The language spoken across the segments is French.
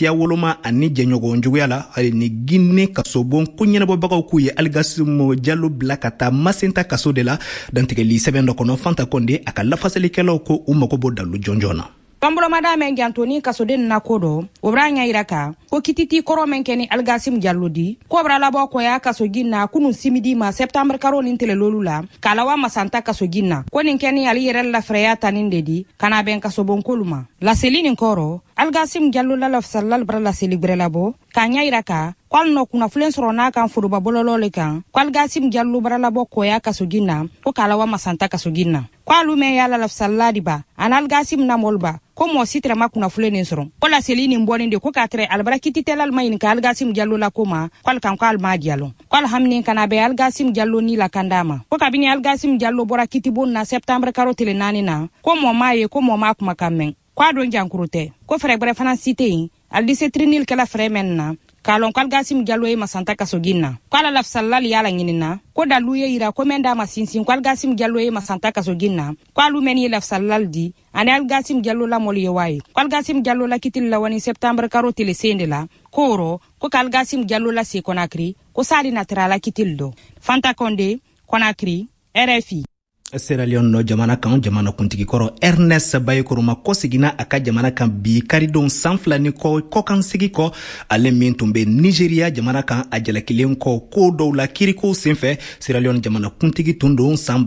siya woloma ani jɛɲɔgɔn juguya la ni Guinée kasobon ko ɲɛnabɔbagaw k'u ye Algassim Diallo bila ka taa Masenta kaso de la dantigɛli sɛbɛn dɔ kɔnɔ Fanta Konde a ka lafasalikɛlaw ko u mago b'o dalu jɔnjɔn na. Pambromada men gantoni kasoden na kodo obranya iraka ko kititi koro men keni Algassim Diallo di ko bra labo ko ya kasogina kunu simidi ma septembre karo nin tele lolula kalawa masanta kasogina ko nin keni ali yerel la freya tanin dedi kana ben kasobon koluma la selini koro Algassim Diallo la lafsallal bra la celebre labo kanya iraka kwal no kuna fulen sorona kan furuba bololole kan kwal Algassim Diallo bra labo ko ya kasogina ko kalawa masanta kasogina kwalu me ya la lafsalladi ba an Algassim na molba ko mo sitra makuna fuleni soron ko la selini mboni de ko katre albara kititelal mayin ka Algassim Diallo la koma kwal kan kwal ma Diallo kwal hamni kana be Algassim Diallo ni la kandama ko kabini Algassim Diallo bora kitibon na septembre karo tele nani na ko mo maye ko mo makuma kamen kwa don jankurute ko frère bre fana cité al 17 trinil kala frère menna kalon Algassim Diallo e masanta kasogina kwala lafsallal yala nginina ko daluye ira ko menda masinsin Algassim Diallo e masanta kasogina kwalu meni lafsallal di ane Algassim Diallo la moli yewaye Algassim Diallo la kitil la wani septembre karo tele sendela koro ko Algassim Diallo la se Conakry ko sali naturala kitil do Fanta Konde Conakry RFI Sierra Leone no jamana kan jamana kuntigi kɔrɔ Ernest Bayekoroma ko sigina a ka jamana kan bi karidon sanfila ni kɔ kan sigi kɔ ale min tun bɛ Nigeria jamana kan a jalakilen kɔ ko dɔw la kiriko senfɛ Sierra Leone jamana kuntigi tun don san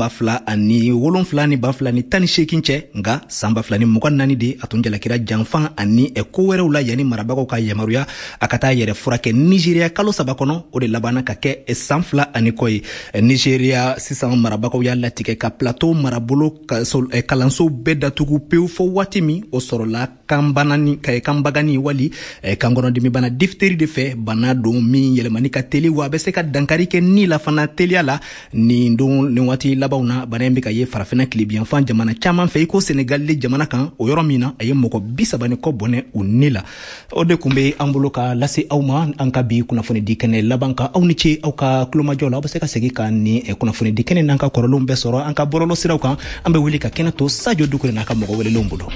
2007 ni 2018 cɛ nka san 2024 de a tun jalakira janfan ani ko wɛrɛw la yanni marabagaw ka yamaruya a ka taa yɛrɛ furakɛ Nigeria kalo 3 kɔnɔ o de labanna ka kɛ san 2 ani kɔ ye Nigeria sisan marabagaw y'a latigɛ ka plateau marabolo kalanso bɛɛ datugu pewu fɔ waati min o sɔrɔla kanbagani wali kankɔnɔdimi bana diphtérie de fɛ bana don min yɛlɛmani ka teli wa a bɛ se ka dankari kɛ ni la fana teliya la nin waati labanw na bana in bɛ ka ye farafina tilebiyanfan jamana caman fɛ i ko Senegal jamana kan o yɔrɔ min na a ye mɔgɔ 30 kɔ bɔnɛ u ni la o de kun bɛ an bolo ka lase aw ma an ka bi kunnafoni di kɛnɛ laban kan aw ni ce aw ka kulomajɔ la aw bɛ se ka segin ka ni kunnafoni di kɛnɛ n'an ka kɔrɔlenw bɛɛ sɔrɔ an ka bɔlɔlɔ siraw kan an bɛ wele ka kɛnɛ to Sadio Dukure n'a ka mɔgɔ welelenw bolo.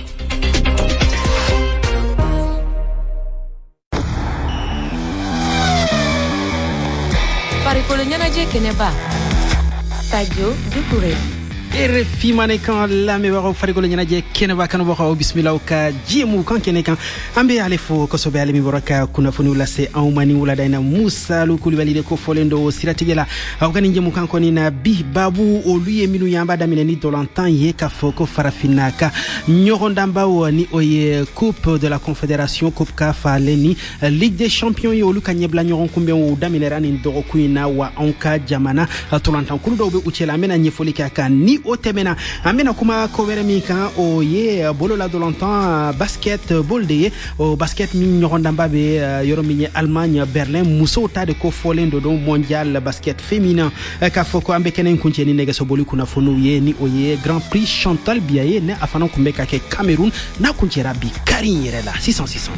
Farikolo ɲɛnajɛ kɛnɛba Sadio Dukure. RFI mane kan lamɛbagaw farikolo ɲɛnajɛ kɛnɛba kanubagaw bisimilaw ka jiemu kan kɛnɛ kan an bɛ ale fo kosɛbɛ ale min bɔra ka kunnafoniw lase anw ma ni wulada in na Musalu Kulibali de ko fɔlen do siratigɛ la aw ka nin jɛmu kan kɔni na bi babu olu ye minnu y'an b'a daminɛ ni dɔlantan ye k'a fɔ ko farafinna ka ɲɔgɔndanbaw ni o ye Coupe de la Confédération Coupe CAF ale ni Ligue des Champions ye olu ka ɲɛbila ɲɔgɔn kunbɛn o daminɛra nin dɔgɔkun in na wa anw ka jamana tolantankulu dɔw bɛ u cɛla an bɛna ɲɛfɔli kɛ a kan ni o tɛmɛna an bɛna kuma ko wɛrɛ min kan o ye bolola dolantan basketball de ye o basket min ɲɔgɔndanba bɛ yɔrɔ min ye Allemagne Berlin musow ta de ko fɔlen do mondial basket féminin k'a fɔ ko an bɛ kɛnɛ in kuncɛ ni nɛgɛsoboli kunnafoniw ye ni o ye Grand Prix Chantal Biaye ne a fana kun bɛ ka kɛ Cameroun n'a kuncɛra bi kari in yɛrɛ la 600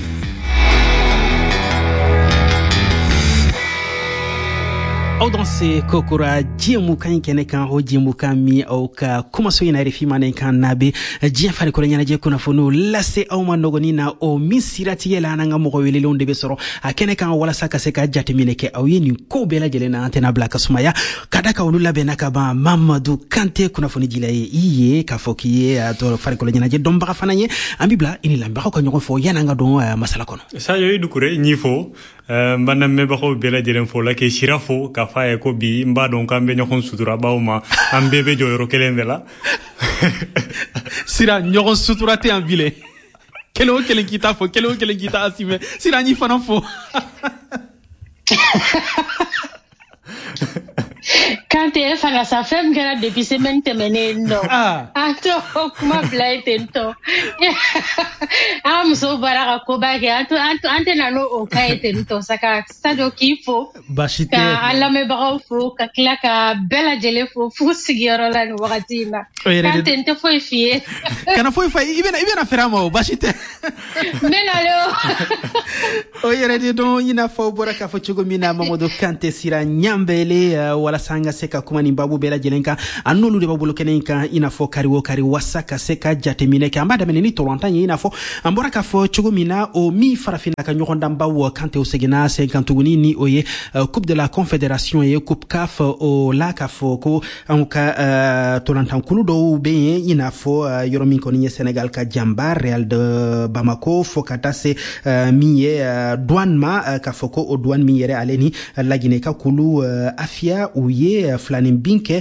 aw dan se kokora jiemu kan kɛnɛ kan o jiemu kan min aw ka kumaso in na RFI mane kan n'a bɛ diɲɛ farikolo ɲɛnajɛ kunnafoniw lase aw ma nɔgɔnin na o min siratigɛ la an ka mɔgɔ welelenw de bɛ sɔrɔ a kɛnɛ kan walasa ka se ka jateminɛ kɛ aw ye nin ko bɛɛ lajɛlen na an tɛna bila ka sumaya ka da ka olu labɛnna ka ban Mamadu Kante kunnafoni dila ye i ye k'a fɔ k'i ye farikolo ɲɛnajɛ dɔnbaga fana ye an bɛ bila i ni lamɛnbagaw ka ɲɔgɔn fɔ yan'an ka dɔn masala kɔnɔ. Sadio Dukure ɲi fo n b'an lamɛnbagaw bɛɛ lajɛlen fo la k'i sira fo k'a fɔ a ye ko bi n b'a dɔn k'an bɛ ɲɔgɔn sutura baw ma an bɛɛ bɛ jɔyɔrɔ kelen de la. Sira ɲɔgɔn sutura tɛ yan bilen kelen o kelen k'i ta fɔ kelen o kelen k'i ta asimɛ Sira n y'i fana fo. Kante e fana sa fɛn min kɛra depuis semaine tɛmɛnen nɔ an t'o kuma bila ye ten tɔ an musow bɔra ka koba kɛ an tɛna n'o ka ye ten tɔ sa ka Sadio k'i fo baasi tɛ ka an lamɛnbagaw fo ka tila ka bɛɛ lajɛlen fo f'u sigiyɔrɔ la nin wagati in na Kante n tɛ foyi f'i ye kana foyi fɔ i bɛna fɛrɛ a ma o baasi tɛ n bɛna le o yɛrɛ de dɔn i n'a fɔ bɔra k'a fɔ cogo min na Mamadou Kante sira ɲanbɛɛle walasa an ka se ka kuma nin babu bɛɛ lajɛlen kan a n'olu de b'a bolo kɛnɛ in kan i n'a fɔ kari o kari wasa ka se ka jateminɛ kɛ an b'a daminɛ ni tɔrɔntan ye i n'a fɔ an bɔra k'a fɔ cogo min na o min farafinna ka ɲɔgɔndanbaw Kante o seginna sen kan tuguni ni o ye coupe de la confédération ye coupe CAF o la k'a fɔ ko an ka tɔrɔntankulu dɔw bɛ yen i n'a fɔ yɔrɔ min kɔni ye Sénégal ka janba Real de Bamako fo ka taa se min ye douane ma k'a fɔ ko o douane min yɛrɛ ale ni Laginɛ ka kulu Afia u ye filanin bin kɛ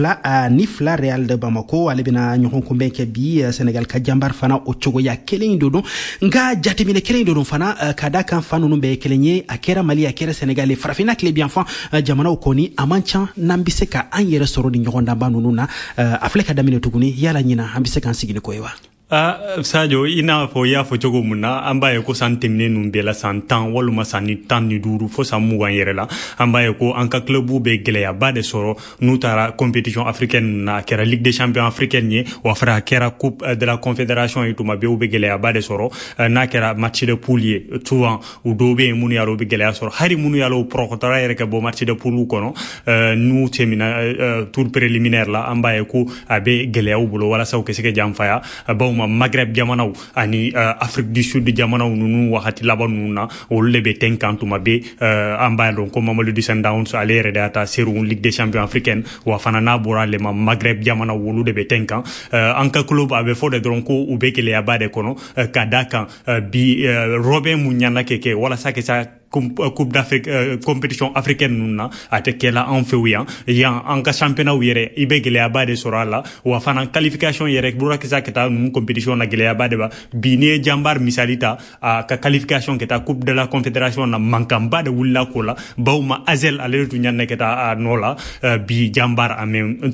2-2 Real de Bamako ale bɛna ɲɔgɔn kunbɛn kɛ bi Sénégal ka janbar fana o cogoya kelen do don nka jateminɛ kelen do don fana ka da kan fan ninnu bɛɛ ye kelen ye a kɛra Mali a kɛra Sénégal farafinna tile bi yan fan jamanaw kɔni a man ca n'an bɛ se ka an yɛrɛ sɔrɔ ni ɲɔgɔn danba ninnu na a filɛ ka daminɛ tuguni yala ɲina an bɛ se k'an sigi ni ko ye wa Sadio i n'a fɔ i y'a fɔ cogo min na an b'a ye ko san tɛmɛnen ninnu bɛɛ la san 10 walima san 15 fo san 20 yɛrɛ la an b'a ye ko an ka clubw bɛ gɛlɛyaba de sɔrɔ n'u taara compétition africaine na a kɛra Ligue des champions africaine ye wa fara a kɛra coupe de la confédération ye tuma bɛɛ u bɛ gɛlɛyaba de sɔrɔ n'a kɛra match de poule ye souvent u dɔw bɛ yen minnu y'a u bɛ gɛlɛya sɔrɔ hali minnu y'a u pɔrɔkɔtɔra yɛrɛ ka bɔ match de poule kɔnɔ n'u tɛmɛna tour préliminaire la an b'a ye ko a bɛ gɛlɛya u bolo walasa u ka se ka janfaya bawo ma Maghreb jamanaw ani Afrique du Sud jamanaw nunu wagati laban nunu na olu de bɛ ten kan tuma bɛ an b'a dɔn ko Mamelodi Sundowns ale yɛrɛ de y'a ta seru Ligue des champions africaine wa fana n'a bɔra ale ma Maghreb jamanaw olu de bɛ ten kan an ka club a bɛ fɔ de dɔrɔn ko u bɛ gɛlɛyaba de kɔnɔ ka da kan bi Robin mun ɲana kɛ walasa ka sa coupe d'Afrique compétition africaine nun na a tɛ kɛla an fɛ yan an ka championnat yɛrɛ i bɛ gɛlɛyaba de sɔrɔ a la wa fana qualification yɛrɛ bora kisa ka taa nun compétition na gɛlɛyaba de ba bi ne jambar misali ta a ka qualification ka taa coupe de la confédération na mankanba de wulila ko la bawo ma Azel ale tun ɲanna ka taa a nɔ la bi jambar a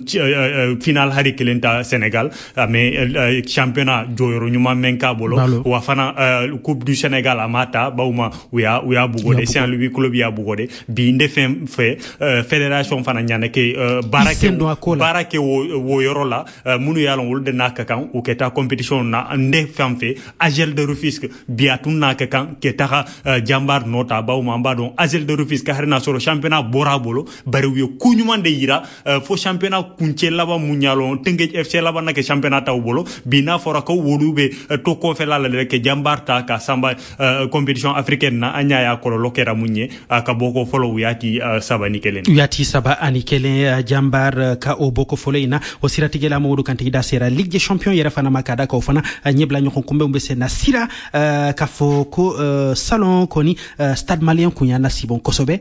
mɛ final hari kelen ta Sénégal a mɛ championnat jɔyɔrɔ ɲuman mɛn k'a bolo wa fana coupe du Sénégal a ma ta bawo ma u y'a bugode Saint-Louis club y'a bugode bi nde fɛn fɛ fédération fana ɲana ke baara kɛ wo yɔrɔ la minnu y'a lɔn olu de n'a ka kan u ka taa compétition na nde fɛn fɛ Agel de Rufisque bi a tun n'a ka kan ka taga jambar nɔ ta bawo ma an b'a dɔn Agel de Rufisque hari n'a sɔrɔ championnat bɔra a bolo bari u ye ko ɲuman de yira fo championnat kuncɛ laban mun y'a lɔn Teungueth FC laban na kɛ championnat t'aw bolo bi n'a fɔra ko wolu bɛ to kɔfɛla la de kɛ jambar ta ka sanba compétition africaine na an y'a kɔlɔlɔ kɛra mun ye a ka bɔ ko fɔlɔ u y'a ti 3 ni 1 u y'a ti 3 ni 1 jambar ka o bɔ ko fɔlɔ in na o siratigɛ la Mamadou Kante da sera Ligue des champions yɛrɛ fana ma ka da ka o fana ɲɛbila ɲɔgɔn kunbɛnw bɛ se na sira k'a fɔ ko salon kɔni stade malien kun y'a nasibɔn kosɛbɛ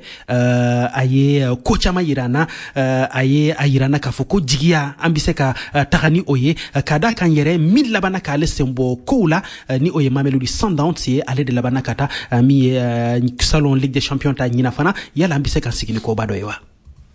a ye ko caman yira na a ye a yira na k'a fɔ ko jigiya an bɛ se ka taga ni o ye ka da kan yɛrɛ min labanna k'ale sen bɔ kow la ni o ye Mamelodi Sundowns ye ale de labanna ka taa min ye salon Ligue des champions ta ɲina fana yala an bɛ se ka sigi ni koba dɔ ye wa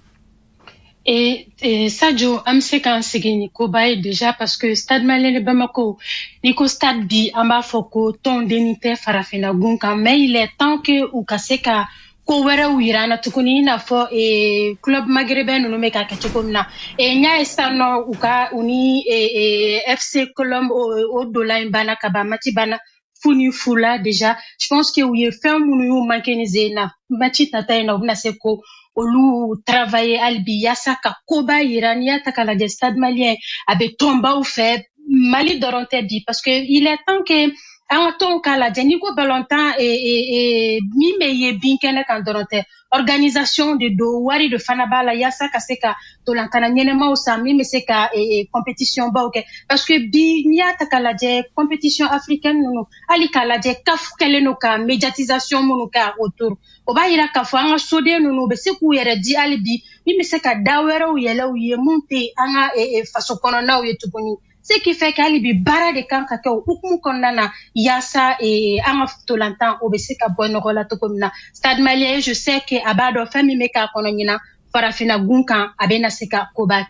Sadio an bɛ se k'an sigi ni koba ye déjà parce que stade malien de Bamako ni ko stade bi an b'a fɔ ko tɔnden tɛ farafinna gun kan mais il est temps que u ka se ka ko wɛrɛw yira an na tuguni i n'a fɔ club maghrébin ninnu bɛ ka kɛ cogo min na n y'a ye sisan nɔ u ni FC Colombe o dolan in banna ka ban match banna funi fula déjà je pense que u ye fɛn minnu y'u manqué ni zen na match tata in na u bɛna se ko olu travailler hali bi yaasa ka koba yira n'i y'a ta k'a lajɛ stade malien a bɛ tɔnbaw fɛ Mali dɔrɔn tɛ bi parce que il est temps que an ka tɔnw k'a lajɛ n'i ko ballontan min bɛ ye binkɛnɛ kan dɔrɔn tɛ organisation de do wari de fana b'a la yaasa ka se ka dolankana ɲɛnɛmaw san min bɛ se ka compétition baw kɛ parce que bi n'i y'a ta k'a lajɛ compétition africaine ninnu hali k'a lajɛ CAF kɛlen don ka médiatisation minnu kɛ autour o b'a yira k'a fɔ an ka soden ninnu u bɛ se k'u yɛrɛ di hali bi min bɛ se ka da wɛrɛw yɛlɛ u ye mun tɛ an ka faso kɔnɔnaw ye tuguni ce qui fait que hali bi baara de kan ka kɛ o hukumu kɔnɔna na yaasa an ka tolantan o bɛ se ka bɔ nɔgɔ la cogo min na stade malien je sais que a b'a dɔn fɛn min bɛ k'a kɔnɔ ɲina farafinna gun kan a bɛ na se ka koba kɛ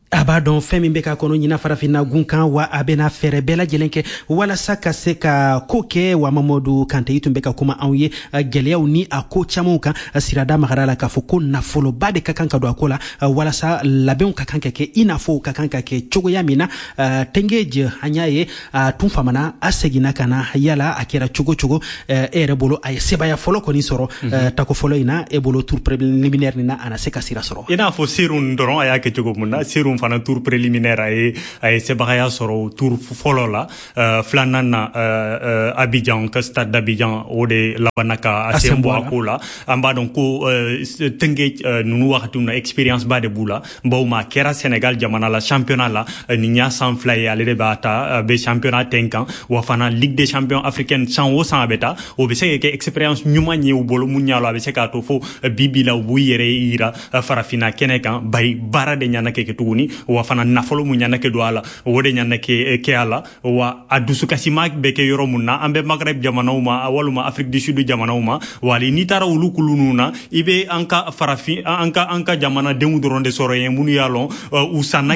aba don fɛn min bɛ ka kɔnɔ ɲina farafina gunkan wa a bɛna fɛɛrɛ bɛɛ lajɛlen kɛ walasa ka se ka ko kɛ wa Mamadu Kante i tun bɛ ka kuma anw ye gɛlɛyaw ni a ko camanw kan sirada magara la k'a fɔ ko nafoloba de ka kan ka don a ko la walasa labɛnw ka kan ka kɛ i n'a fɔ ka kan ka kɛ cogoya min na Tengeje an y'a ye a tun famana a seginna ka na yala a kɛra cogo cogo e yɛrɛ bolo a ye sebaya fɔlɔ kɔni sɔrɔ tako fɔlɔ in na e bolo tour préliminaire nin na a na se ka sira sɔrɔ i n'a fɔ serun dɔrɔn a y'a kɛ cogo mun na serun fana tour préliminaire a ye sebagaya sɔrɔ tour fɔlɔ la filanan na Abidjan ka stade d'Abidjan o de labanna ka a sen bɔ a ko la an b'a dɔn ko Tengeje ninnu wagatiw na expérience ba de b'u la bawo ma kɛra Sénégal jamana la championnat la nin y'a san fila ye ale de b'a ta a bɛ championnat ten kan wa fana Ligue des champions africaine san o san a bɛ ta o bɛ se ka kɛ expérience ɲuman ye u bolo mun ɲa lo a bɛ se k'a to fo bibi la u b'u yɛrɛ yira farafina kɛnɛ kan bari baara de ɲana kɛ tuguni wa fana nafolo mun ɲana kɛ don a la o de ɲana kɛ a la wa a dusukasima bɛ kɛ yɔrɔ mun na an bɛ Maghreb jamanaw ma walima Afrique du Sud jamanaw ma wali n'i taara olu kulunu na i bɛ an ka farafin an ka jamanadenw dɔrɔn de sɔrɔ yen minnu y'a lɔn u sanna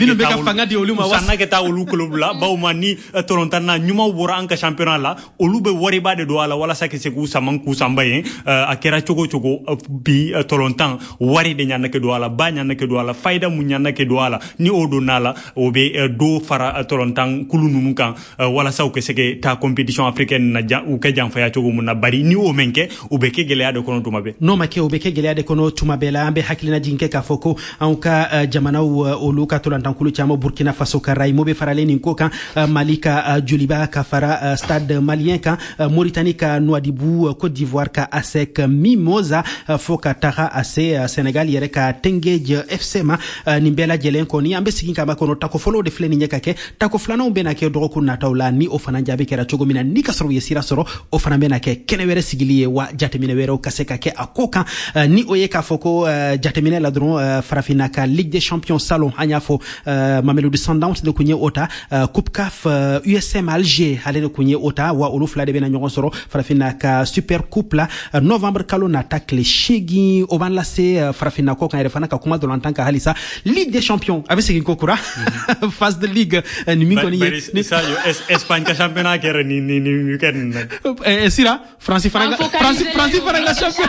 kɛ taa olu kulob la bawo ma ni tɔlɔntanna ɲumanw bɔra an ka championnat la olu bɛ wariba de don a la walasa ka se k'u saman k'u sanba yen a kɛra cogo cogo bi tɔlɔntan wari de ɲana kɛ don a la ba ɲana kɛ don a la fayida mun ɲana kɛ don a la ni o don n'a la o bɛ do fara tɔlɔntan kulu ninnu kan walasa u ka se ka taa compétition africaine na u ka janfaya cogo mun na bari ni o men kɛ u bɛ kɛ gɛlɛya de kɔnɔ tuma bɛɛ n'o ma kɛ u bɛ kɛ gɛlɛya de kɔnɔ tuma bɛɛ la an bɛ hakilina jigin kɛ k'a fɔ ko anw ka jamanaw olu ka tɔlɔntankulu caman Burkina Faso ka Raimo bɛ faralen nin ko kan Mali ka Joliba ka fara Stade Malien kan Mauritanie ka Nouadhibou Côte d'Ivoire ka ASEC Mimosa fo ka taga a se Sénégal yɛrɛ ka Tengeje FC ma nin bɛɛ lajɛlen kɔni an bɛ segin ka ba kɔnɔ tako fɔlɔw de filɛ nin ɲɛ ka kɛ tako filananw bɛna kɛ dɔgɔkun nataw la ni o fana jaabi kɛra cogo min na ni ka sɔrɔ u ye sira sɔrɔ o fana bɛna kɛ kɛnɛ wɛrɛ sigili ye wa jateminɛ wɛrɛw ka se ka kɛ a ko kan ni o ye k'a fɔ ko jateminɛ la dɔrɔn farafina ka Ligue des champions salon an y'a fɔ Mamelodi Sundowns de kun ye o ta Coupe CAF USM Alger ale de kun ye o ta wa olu fila de bɛna ɲɔgɔn sɔrɔ farafina ka Super Coupe la novembre kalo nata tile 8 o b'an lase farafina ko kan yɛrɛ fana ka kuma dɔrɔn ka halisa Ligue des champions a bɛ segin ko kura phase de ligue ni min kɔni ye Espagne ka championnat kɛra ni weekend na sira France fana ka champion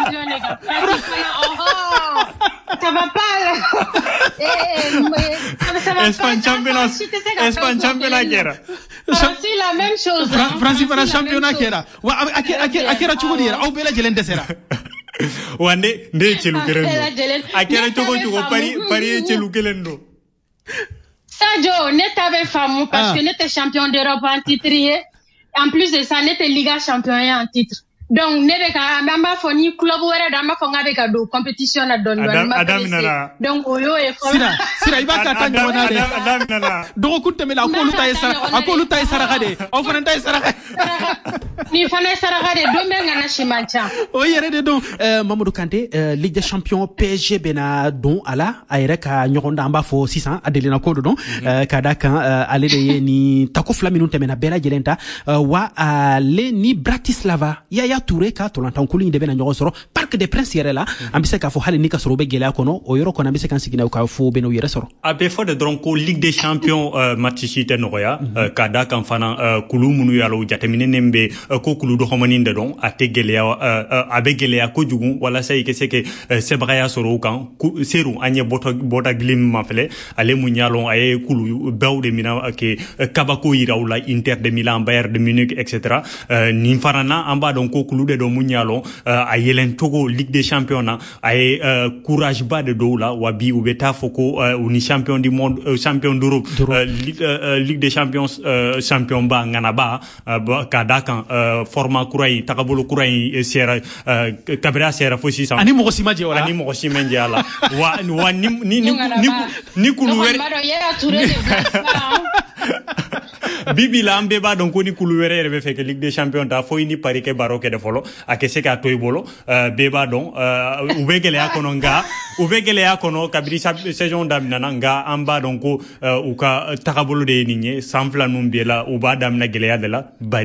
ça va pas Espagne championnat kɛra c'est la même chose France fana championnat kɛra wa a kɛra cogo di yɛrɛ aw bɛɛ lajɛlen dɛsɛra wa ne ye celu kelen don a kɛra cogo Paris ye celu kelen don Sadio ne t'avais faamu parce que n'était champion d'Europe en titre en plus de ça n'était Liga champion en titre donc ne bɛ ka an b'a fɔ ni club wɛrɛ don an b'a fɔ k'a bɛ ka don compétition na dɔɔni donc o y'o ye fɔlɔ sira i b'a ka taa ɲɔgɔn na de dɔgɔkun tɛmɛna a ko olu ta ye saraka de aw fana ta ye saraka ni fana ye saraka de don bɛɛ ŋana si man ca o yɛrɛ de don Mamadou Kante Ligue des champions PSG bɛna don a la a yɛrɛ ka ɲɔgɔn da an b'a fɔ sisan a delina ko don ka da kan ale de ye ni tako fila minnu tɛmɛna bɛɛ lajɛlen ta wa ale ni Bratislava Yaya Touré ka tɔlɔntankulu in de bɛna ɲɔgɔn sɔrɔ Parc des Princes yɛrɛ la an bɛ se k'a fɔ hali ni ka sɔrɔ u bɛ gɛlɛya kɔnɔ o yɔrɔ kɔnɔ an bɛ se k'an sigi n'a k'a fɔ u bɛna u yɛrɛ sɔrɔ a bɛ fɔ de dɔrɔn ko Ligue des champions match si tɛ nɔgɔya ka da kan fana kulu minnu y'a la u jateminɛnen bɛ ko kulu dɔgɔmanin de dɔn a tɛ gɛlɛya a bɛ gɛlɛya kojugu walasa i ka se ka sebagaya sɔrɔ u kan seru an ye bɔta gili min ma filɛ ale mun y'a lɔn a ye kulu bɛɛw de mina kɛ kabako yira u la Inter de Milan Bayern de Munich etc nin fana na an b'a dɔn ko kulu de dɔn mun y'a lɔn a yɛlɛn cogo Ligue des champions na a ye courage ba de dɔw la wa bi u bɛ taa fɔ ko u ni champion du monde champion d'Europe Ligue des champions champion ba ŋana ba ka da kan format kura in tagabolo kura in sera kabira sera fo sisan ani mɔgɔ si ma jɛ wala ani mɔgɔ si ma jɛ a la wa ni kulu wɛrɛ bibi la an bɛɛ b'a dɔn ko ni kulu wɛrɛ yɛrɛ bɛ fɛ ka Ligue des champions ta fo i ni Paris kɛ baro kɛ de fɔlɔ a kɛ se k'a to i bolo bɛɛ b'a dɔn u bɛ gɛlɛya kɔnɔ kabiri saison daminɛna nka an b'a dɔn ko u ka tagabolo de ye nin ye san fila ninnu bɛɛ la u b'a daminɛ gɛlɛya de la bari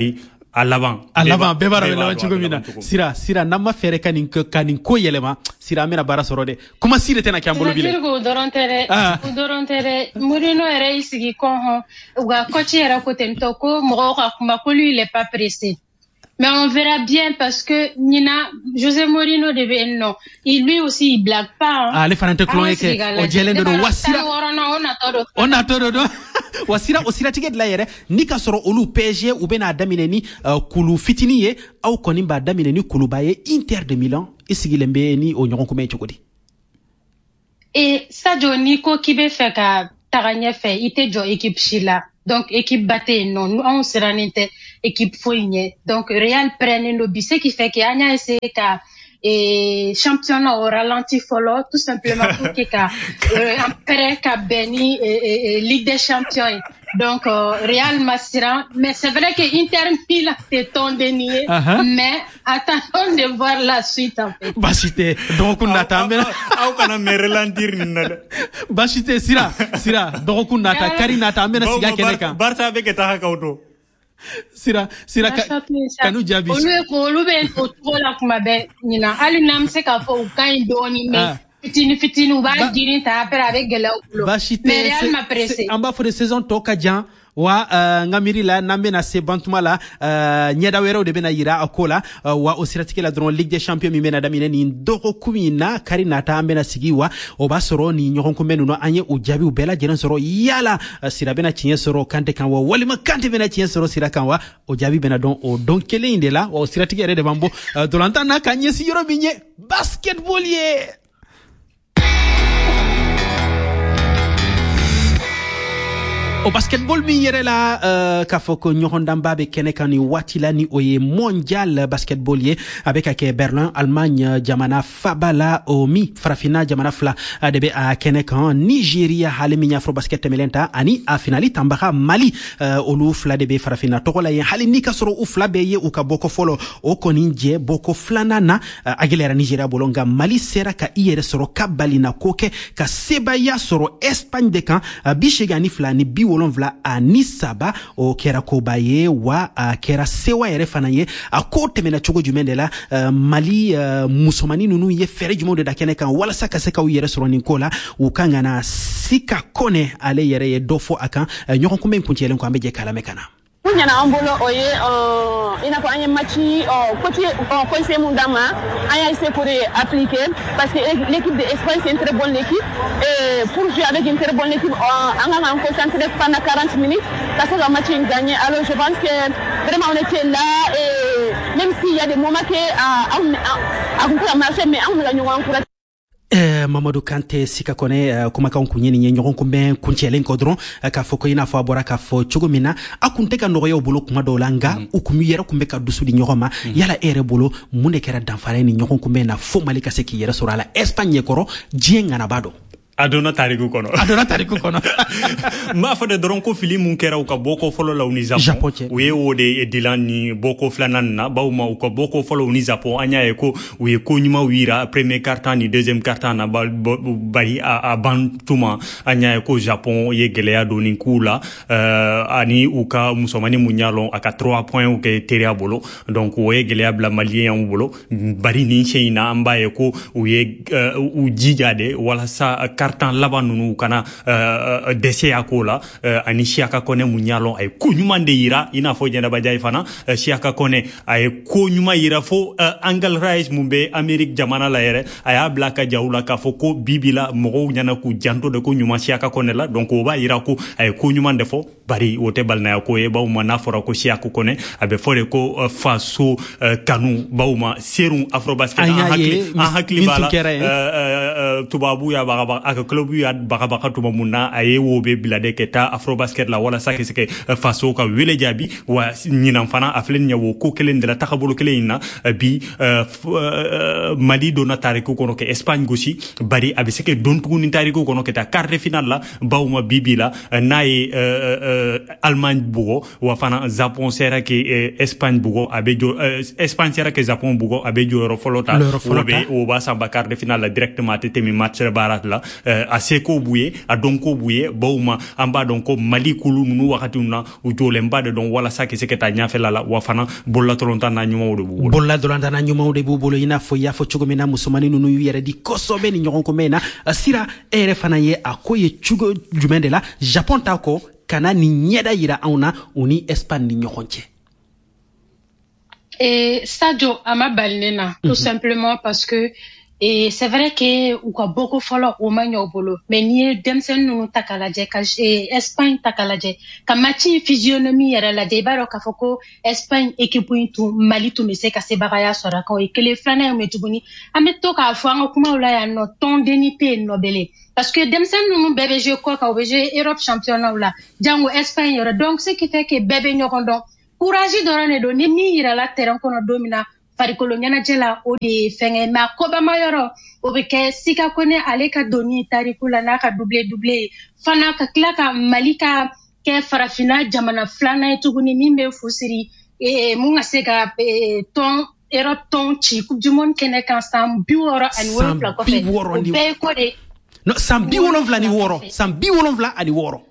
à l'avant beba laban chugo mina sira namma fere kanin ko yelema sira mena bara sorode kuma sire tena kyambolo bile dorontere Mourinho era isigi konho uga coach era ko tentoko mo ka kuma ko lui il est pas pressé. Mais on verra bien parce que José Mourinho devait non. Lui aussi il blague pas. Les fanante clon yake o jelendo do wasira. On a todo do. Wasira osira tiget la yere ni ka soro olu PSG ou bena damine ni kulu fitini ye au konimba damine ni kulu baye Inter de Milan isigilembe ni o nyoron kuma chokodi. Et Sadio Nico qui be fait ka taganya fait ite jo équipe chila. Donc équipe batte non nous on sera nite équipe foigne donc Real prenne no bise qui fait que anya essayer ka et championnat au ralenti follow tout simplement pour que après ka beni Ligue des Champions donc Real Masira mais c'est vrai que Inter Milan c'est ton dénié mais attendons de voir la suite en fait basite donc on attend au kana me ralentir nina basite sira donc on attend Karina ta mena siga keneka Barça avec ta hakauto sira kanu jabi olu be to la kuma be nina ali nam se ka fo kan doni me fitini uba diri ta après avec gela ulo mais Real m'a pressé en bas for de saison to kajan wa ngamiri la nambe na se bantuma la nyeda wero de bena yira akola wa osiratike la dron Ligue des Champions mi mena damine ni ndoko kumina Karina ta ambe na sigiwa o basoro ni nyoron kumenu no anye o jabi u bela jeren soro yala sira bena chinye soro kante kan wa walima kante bena chinye soro sira kan wa o jabi bena don o don kele inde la o osiratike re de bambo dolanta na kanye si yoro binye basketball ye au basketball mi yere la kafoko nyohondamba be kenekani watila ni oye mondial basketballier avec ake Berlin Allemagne jamana fabala omi farafina jamana fla debe a kenekan Nigeria halimi afro basket melenta ani a finali tambaka Mali olu fla debe farafina tokola ye halini kasoro u fla be ye u ka boko folo o koninje boko flanana agilera Nigeria bolonga Mali sera ka iyere soro kabali na koke ka sebaya soro Espagne de kan bishegani fla ni bi wolonvla a Nisaba o kera kobaye wa kera sewa yere fanaye a kote mena chogo jumende la Mali musomani nunu ye fere jumonde da kene kan wala saka seka u yere soro ninkola u kangana sika kone ale yere ye dofo akan nyokon kumbe nkunti yele nkwambe je kala mekana Nyana ambolo oye ina ko anya matchi côté conseil mundama anya essayer pour appliquer parce que l'équipe de Espagne c'est une très bonne équipe et pour jouer avec une très bonne équipe on a concentré pendant 40 minutes parce que le match est gagné alors je pense que vraiment on était là et même s'il y a des moments que on a marché mais on a gagné encore Mamadou Kanté sika kone kuma ka kunye ni nyoron kumbe kunchelen kodron ka foko ina fo abora ka fo chugumina akunte ka nogo yo bolo kuma dolanga ukumi yera kumbe ka dusu di nyoroma yala ere bolo munde kera danfare ni nyoron kumbe na fo malika seki yera sura la Espagne koro jenga na bado adona tariku kono ma fa de dron ko fili mun kera ka boko folo la uni Japon we wode e dilan ni boko flanan na bawma ko boko folo uni Japon anya e ko we ko nyuma wira premier quart-temps ni deuxième quart-temps na bari a bantuma anya e ko Japon ye gelea doni kula ani uka musomani munyalo aka 3 points ou ke teria bolo donc we gelea bla malien bolo bari ni cheina amba e ko we u jijade wala sa carton laban nunu kana dese akola ani Siaka Kone munyalo ay kunyumande yira ina fo jenda bajay fana Siaka Kone ay kunyuma yira fo Angle Rice mumbe Amerique jamana la yere aya blaka jawla ka fo ko bibila mo nyana ku janto de ko nyuma Siaka Kone la donc o ba yira ko ay kunyumande fo bari wote balna ko e bawma nafora ko Siaka Kone abe fore ko faso kanu bawma serum afrobasket en hakli bala tubabu ya baba aka club ya baka tuba munna aye wobe bilade keta afrobasket la wala sake sake faso ka wele jabi wa nyinam fana aflen nyawo ko kelen de la takabolo kelen na bi Mali dona tariku kono ke Espagne gosi bari abiseke don tuguni tariku kono ke ta quart de finale la bawma bibila nae Allemagne bugo wa fana Japon sera ke Espagne bugo abejo Espagne sera ke Japon bugo abejo ro folota wobe o ba samba quart de finale directement temi match barat la a seko buye a donko buye bawma amba donko mali kulu nunu wakati una ujole mbade don wala sake seketa nyafela la wafana bolla tolonta na nyuma de bubulo bolla dolanda na nyuma de bubulo ina fo ya fo chugomena musomani nunu yere di kosobe ni nyoron ko mena sira ere fana ye akoye chugo jumendela Japon tako kana ni nyeda yira auna uni Espagne ni nyoronche. Et Sadio Amabalnena, tout simplement parce que et c'est vrai que ou quoi beaucoup follow au bolo mais ni demsen nous takalaje ka Espagne takalaje ka match physionomie era la debaro ka foko Espagne équipe tout Mali tout mais c'est ka se bagaya sora ko et que les flana metubuni ameto ka fo an kuma ula ya no ton denité nobelé parce que demsen nous bébé jeu ko ka obje Europe championnat là jango Espagne yora donc ce qui fait que bébé nyokondo courage dorane do ni mi ira la terrain kono domina farikolo nyana jela o de fenge ma koba mayoro o be ke sika kone ale ka doni tarikula na ka double fana ka klaka malika ke farafina jamana flana etuguni mimbe fusiri munga sega ton Europe ton chi coupe du monde kene kan sam biworo ani woro pla ko fe be ko de no sam biwolo vla ni woro sam biwolo vla ani woro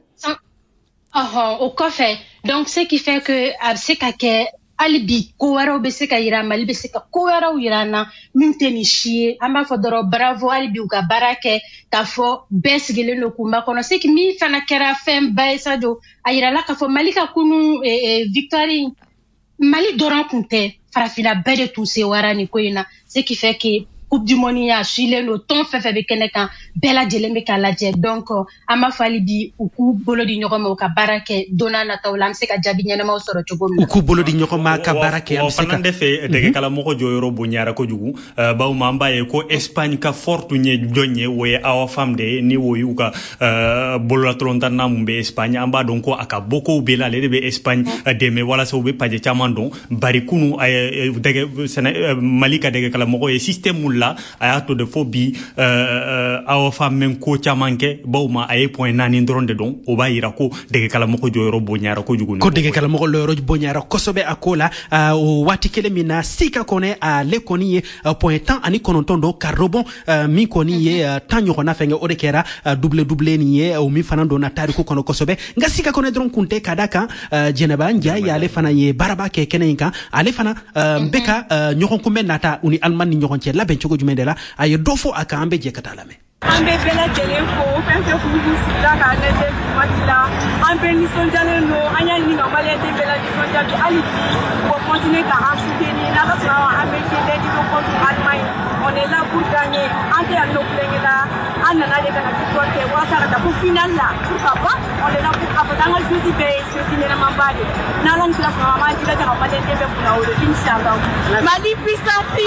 au café donc ce qui fait que seka ke alibi ko waro be se ka yira mali be se ka ko waro yira na minteni shie amba fo doro bravo alibi uka barake ka fo besgele no kumba kono se ki mi fana kera fem bay Sadio ayira la ka fo mali ka kunu victoire mali doran kunte farafina bede tout se warani ko ina ce qui fait que coupe du monde ya chile no ton fefe be keneka bela jeleme kala je donc ama fali bi uku bolodi nyoko ka barake dona na tawlam se ka jabi nyana ma soro chogomi uku bolodi nyoko ma ka barake am se ka defe de kala moko joyoro bo nyara ko jugu baw ma mbaye ko Espagne ka fortu nye jonye woye awa famde ni woyu ka bolola tronta na mumbe Espagne amba donc aka boko bela le be Espagne deme wala so be paje chamandon bari kunu dege malika dege kala moko e système la ayato de phobie awa femme ko chamanke bawma ay point nani ndronde don o ba yira ko dege kala moko joyoro bo nyara ko jugu ko dege kala moko loro bo nyara ko sobe akola o watikele mina sika kone a le koni point temps ani kononton do karobon mi koni ye tanyo kona fenge o de kera double ni ye o mi fanando na tari ko kono ko sobe nga sika kone dron kunte kadaka jenaba nja ya le fana ye baraba ke kenenka ale fana beka nyokon kumbe nata uni alman ni nyokon che la bencho jumendela ay dofo aka ambe je katalame ambe bela telefo fenfe kubu sida ka nete matila ambe ni sonjale no anya ni normale te bela ni sonjale ali pour continuer à soutenir la race ambe de du contre Allemagne on est là pour gagner ante à nos players là anana de kana porter wasara da pour final là pourquoi on est là pour apporter jeudi be jeudi na mambade na long class mama dila ka mama de be pour la inshallah Mali puissance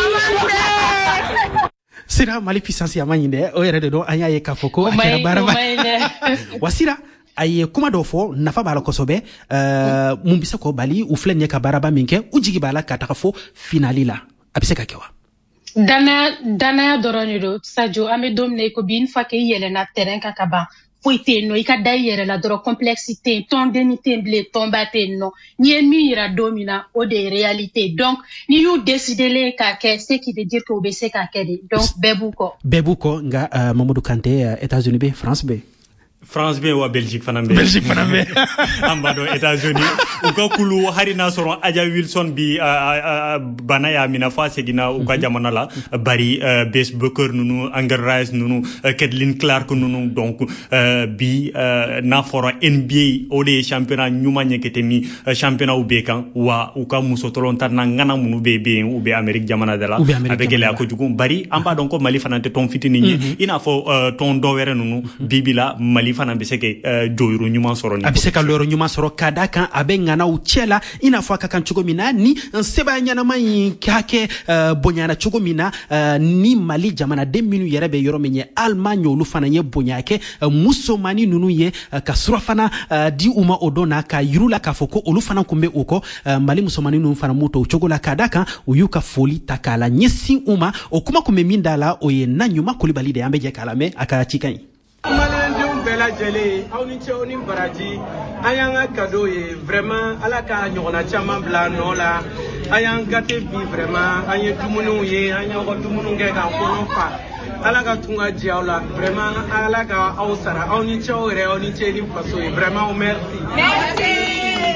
sira Mali puissance ya manyinde o yere de do anya ye kafoko akira baraba wasira ay kuma do fo nafa bala ko sobe mumbisa ko bali u flenye ka baraba minke ujigi bala ka takafo finalila abise ka kewa dana doroni do Sadio ame domne ko bin fa ke yele na terrain ka kaba foite no ika dayere la doro complexité ton denité blé ton baté no ni mira domina o de réalité donc ni you décider les ka ke ce qui veut dire que obese ka kede donc bebuko nga Mamadou Kanté États-Unis be France be wa Belgique fanambe ambado États-Unis uka kulu harina soron Aja Wilson bi banaya mina fa segina uka jamana la bari Bess Booker nunu Anger Rice nunu Caitlin Clark nunu donc bi na foro NBA ole championnat nyuma nyekete mi championnat ubekan wa uka musotolon tan ngana munu be ube Amerique jamana de la avec les akojugu bari amba donc Mali fanante ton fitini ni ina fo ton dowere nunu bibila Mali fana biseke joyro nyuma soro ni abiseka loro nyuma soro kada kan abenga na uchela ina fo kan chugomina ni seba nyana mai kake bonyana chugomina ni Mali jamana 2 minu yerebe yoro menye Allemagne olu fana nye bonyake musomani nunu ye ka surafana di uma odona ka yirula ka foko olu fana kumbe uko Mali musomani nunu fana muto chogola kada kan uyuka foli takala nyesi uma okuma kume mindala oye nanyuma kulibali de ambe je kalame aka chikai bela jele awni choni baraji ayanga kado ye vraiment ala ka nyona chama bla no la an y'an gâté bi vraiment an ye dumuniw ye an y'aw ka dumuniw kɛ k'an kɔnɔ fa ala ka tun ka jɛ aw la vraiment ala ka aw sara aw ni cɛw yɛrɛ aw ni cɛ ni faso ye vraiment merci.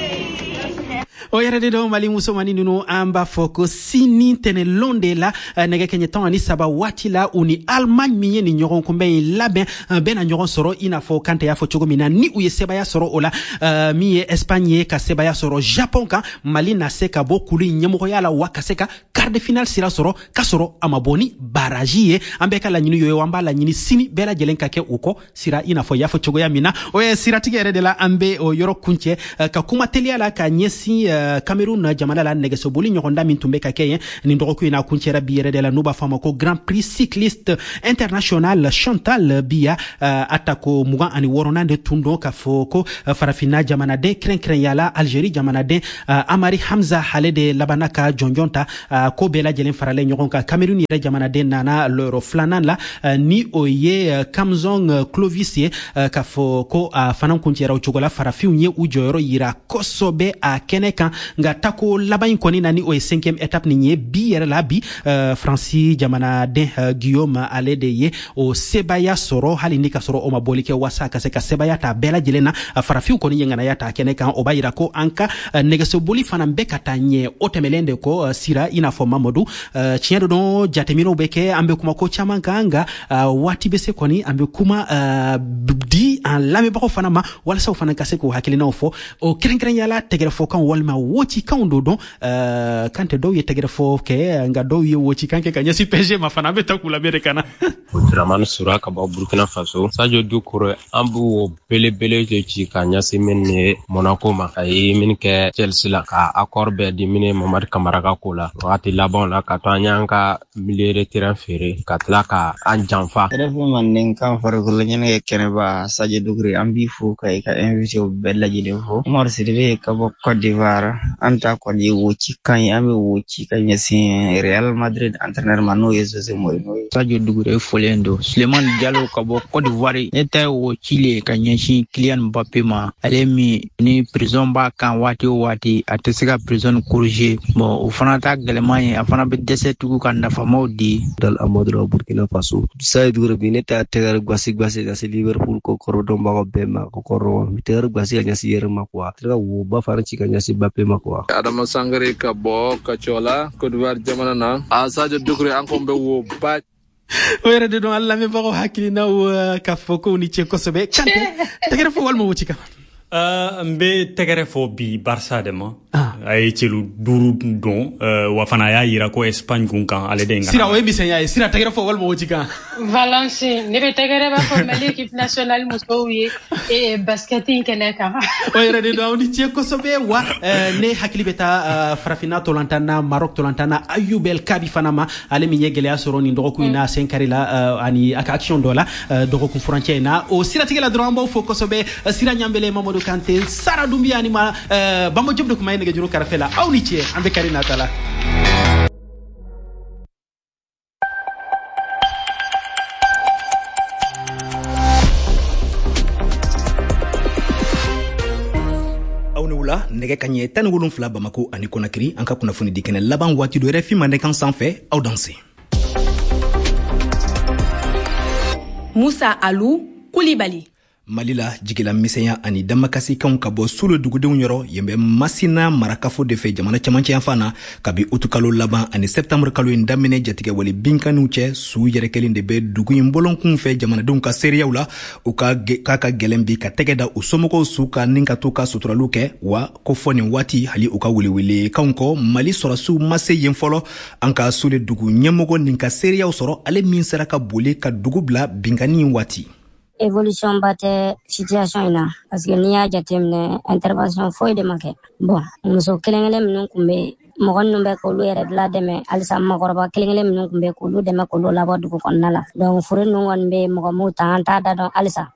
O yɛrɛ de don Mali musomani nunu an b'a fɔ ko sini tɛnɛlon de la nɛgɛ kɛɲɛ 17 waati la u ni Allemagne min ye nin ɲɔgɔn kunbɛn in labɛn bɛna ɲɔgɔn sɔrɔ i n'a fɔ Kante y'a fɔ cogo min na ni u ye sebaya sɔrɔ o la min ye Espagne ye ka sebaya sɔrɔ Japon kan Mali na se ka bɔ kulu ɲɛmɔgɔya la wa ka se ka quart de finale sira sɔrɔ ka sɔrɔ a ma bɔ ni barrage ye an bɛɛ ka laɲini yo an b'a laɲini sini bɛɛ lajɛlen ka kɛ u kɔ sira i n'a fɔ y'a fɔ cogoya min na o ye siratigi yɛrɛ de la an bɛ o yɔrɔ kuncɛ ka kuma teliya la ka ɲɛsin Cameroun jamana la nɛgɛsoboli ɲɔgɔnda min tun bɛ ka kɛ yen nin dɔgɔkun in na kuncɛra bi yɛrɛ de la n'u b'a fɔ a ma ko Grand Prix cycliste international Chantal Biya atako 26 de tun don k'a fɔ ko farafinna jamanaden kɛrɛnkɛrɛnyala Algérie jamanaden Amari Hamza ale de labana ka jɔnjɔn ta ko bɛɛ lajɛlen faralen ɲɔgɔn kan Cameroun yɛrɛ jamanaden nana lɔrɔ filanan la ni o ye Kamzong Clovis ye k'a fɔ ko a fana kuncɛra o cogo la farafinw ye u jɔyɔrɔ yira kosɛbɛ a kɛnɛ kan nga tako laban in kɔni na ni o ye 5e étape nin ye bi yɛrɛ la bi Fransi jamanaden Guillaume ale de ye o sebaya sɔrɔ hali ni ka sɔrɔ o ma bɔli kɛ wasa ka se ka sebaya ta bɛɛ lajɛlen na farafinw kɔni ye ŋanaya ta kɛnɛ kan o b'a yira ko an ka nɛgɛsoboli fana bɛ ka taa ɲɛ o tɛmɛlen de ko sira i n'a fɔ Mamadu tiɲɛ do don jateminɛw bɛ kɛ an bɛ kuma ko caman kan nga waati bɛ se kɔni an bɛ kuma di an lamɛnbagaw fana ma walasa u fana ka se k'u hakilinaw fɔ o kɛrɛnkɛrɛnyala tɛgɛrɛfɔkan walima wocikanw do dɔn kan tɛ dɔw ye tɛgɛrɛfɔ kɛ nga dɔw ye wocikan kɛ ka ɲɛsin PSG ma fana an bɛ taa k'u lamɛn de ka na. Dramane Sura ka bɔ Burkina Faso Sadio Doucouré an b'o belebele de ci ka ɲɛsin min ye Monaco ma a ye min kɛ Chelsea la ka accord bɛɛ di min ye Mamadi Camara ka ko la wagati laban la ka to an y'an ka milieu de terrain feere ka tila ka an janfa. Rɛfɛ manden kan farikolo ɲɛnajɛ kɛnɛba Sadio Doucouré an b'i fo ka i ka invité bɛɛ lajɛlen fo Umar Sidibe ka bɔ Côte d'Ivoire an ta kɔni woci kan ye an bɛ woci ka ɲɛsin Real Madrid entraîneur ma n'o ye Jose Mourinho ye. Sadio Doucouré folen do Suleiman Diallo ka bɔ Côte d'Ivoire ne ta ye woci le ka ɲɛsin Kylian Mbappé ma ale min ni prison b'a kan waati o waati a tɛ se ka prison corriger bon o fana ta gɛlɛman ye a fana bɛ dɛsɛ tugu ka nafamaw di. Dal Amadou Burkina Faso Sadio Doucouré ne ta tɛgɛrɛ gwasi ka se Liverpool ko kɔrɔ dɔnbaga bɛɛ ma ko kɔrɔ tɛgɛrɛ gwasi ka ɲɛsin yɛrɛ ma quoi tɛgɛ wo ba fara ci ka ɲɛsin Mbappé ma quoi. Adama Sangare ka bɔ Kacola Côte d'Ivoire jamana na a Sadio Doucouré an ko bɛ wo ba o yɛrɛ de don an lamɛnbagaw hakilinaw ka fɔ ko ni ce kosɛbɛ Kante tɛgɛrɛ fɔ walima woci kan. N bɛ tɛgɛrɛ fɔ bi Barça de ma a ye celu 5 don wa fana a y'a yira ko Espagne kun kan ale de ye sira o ye misɛnya ye sira tɛgɛrɛ fɔ walima woci kan. Valence ne bɛ tɛgɛrɛ b'a fɔ Mali équipe nationale musow ye basket in kɛnɛ kan. O yɛrɛ de don aw ni ce kosɛbɛ wa ne hakili bɛ taa farafinna tolantan na Maroc tolantan na Ayoub El Kabi fana ma ale min ye gɛlɛya sɔrɔ nin dɔgɔkun in na sen kari la ani a ka action dɔ la dɔgɔkun furancɛ in na o siratigɛ la dɔrɔn an b'aw fo kosɛbɛ sira ɲanbele Mamadou Kante Sara Dumbiya ani ma Bamba Diop de kuma ye nɛgɛjuru kɛrɛfɛ la aw ni ce an bɛ kari nata la. nɛgɛ ka ɲɛ 17 Bamako ani Conakry an ka kunnafoni di kɛnɛ laban waati do RFI mandenkan sanfɛ aw danse. Musa Alou Koulibaly. Mali la jigila misɛnya ani damakasikanw ka bɔ sulo dugudenw yɔrɔ yen bɛ Masina marakafo de fɛ jamana camancɛ yan fan na kabi utu kalo laban ani septembre kalo in daminɛ jatigɛ wale binkaniw cɛ su yɛrɛ kelen de bɛ dugu in bɔlɔnkun fɛ jamanadenw ka seereyaw la u k'a ka gɛlɛn bi ka tɛgɛ da u somɔgɔw su ka nin ka to ka suturaliw kɛ wa ko fɔ nin waati hali u ka welewelekanw kɔ Mali sɔrɔsiw ma se yen fɔlɔ an ka sule dugu ɲɛmɔgɔ nin ka seereyaw sɔrɔ ale min sera ka boli ka dugu bila binkani waati. Évolution ba tɛ situation in na parce que n'i y'a jateminɛ intervention foyi de ma kɛ bon muso kelen-kelen minnu kun bɛ mɔgɔ ninnu bɛ k'olu yɛrɛ la dɛmɛ halisa mɔgɔkɔrɔba kelen-kelen minnu kun bɛ k'olu dɛmɛ k'olu labɔ dugu kɔnɔna la donc furu ninnu kɔni bɛ mɔgɔ m'u ta an t'a da dɔn halisa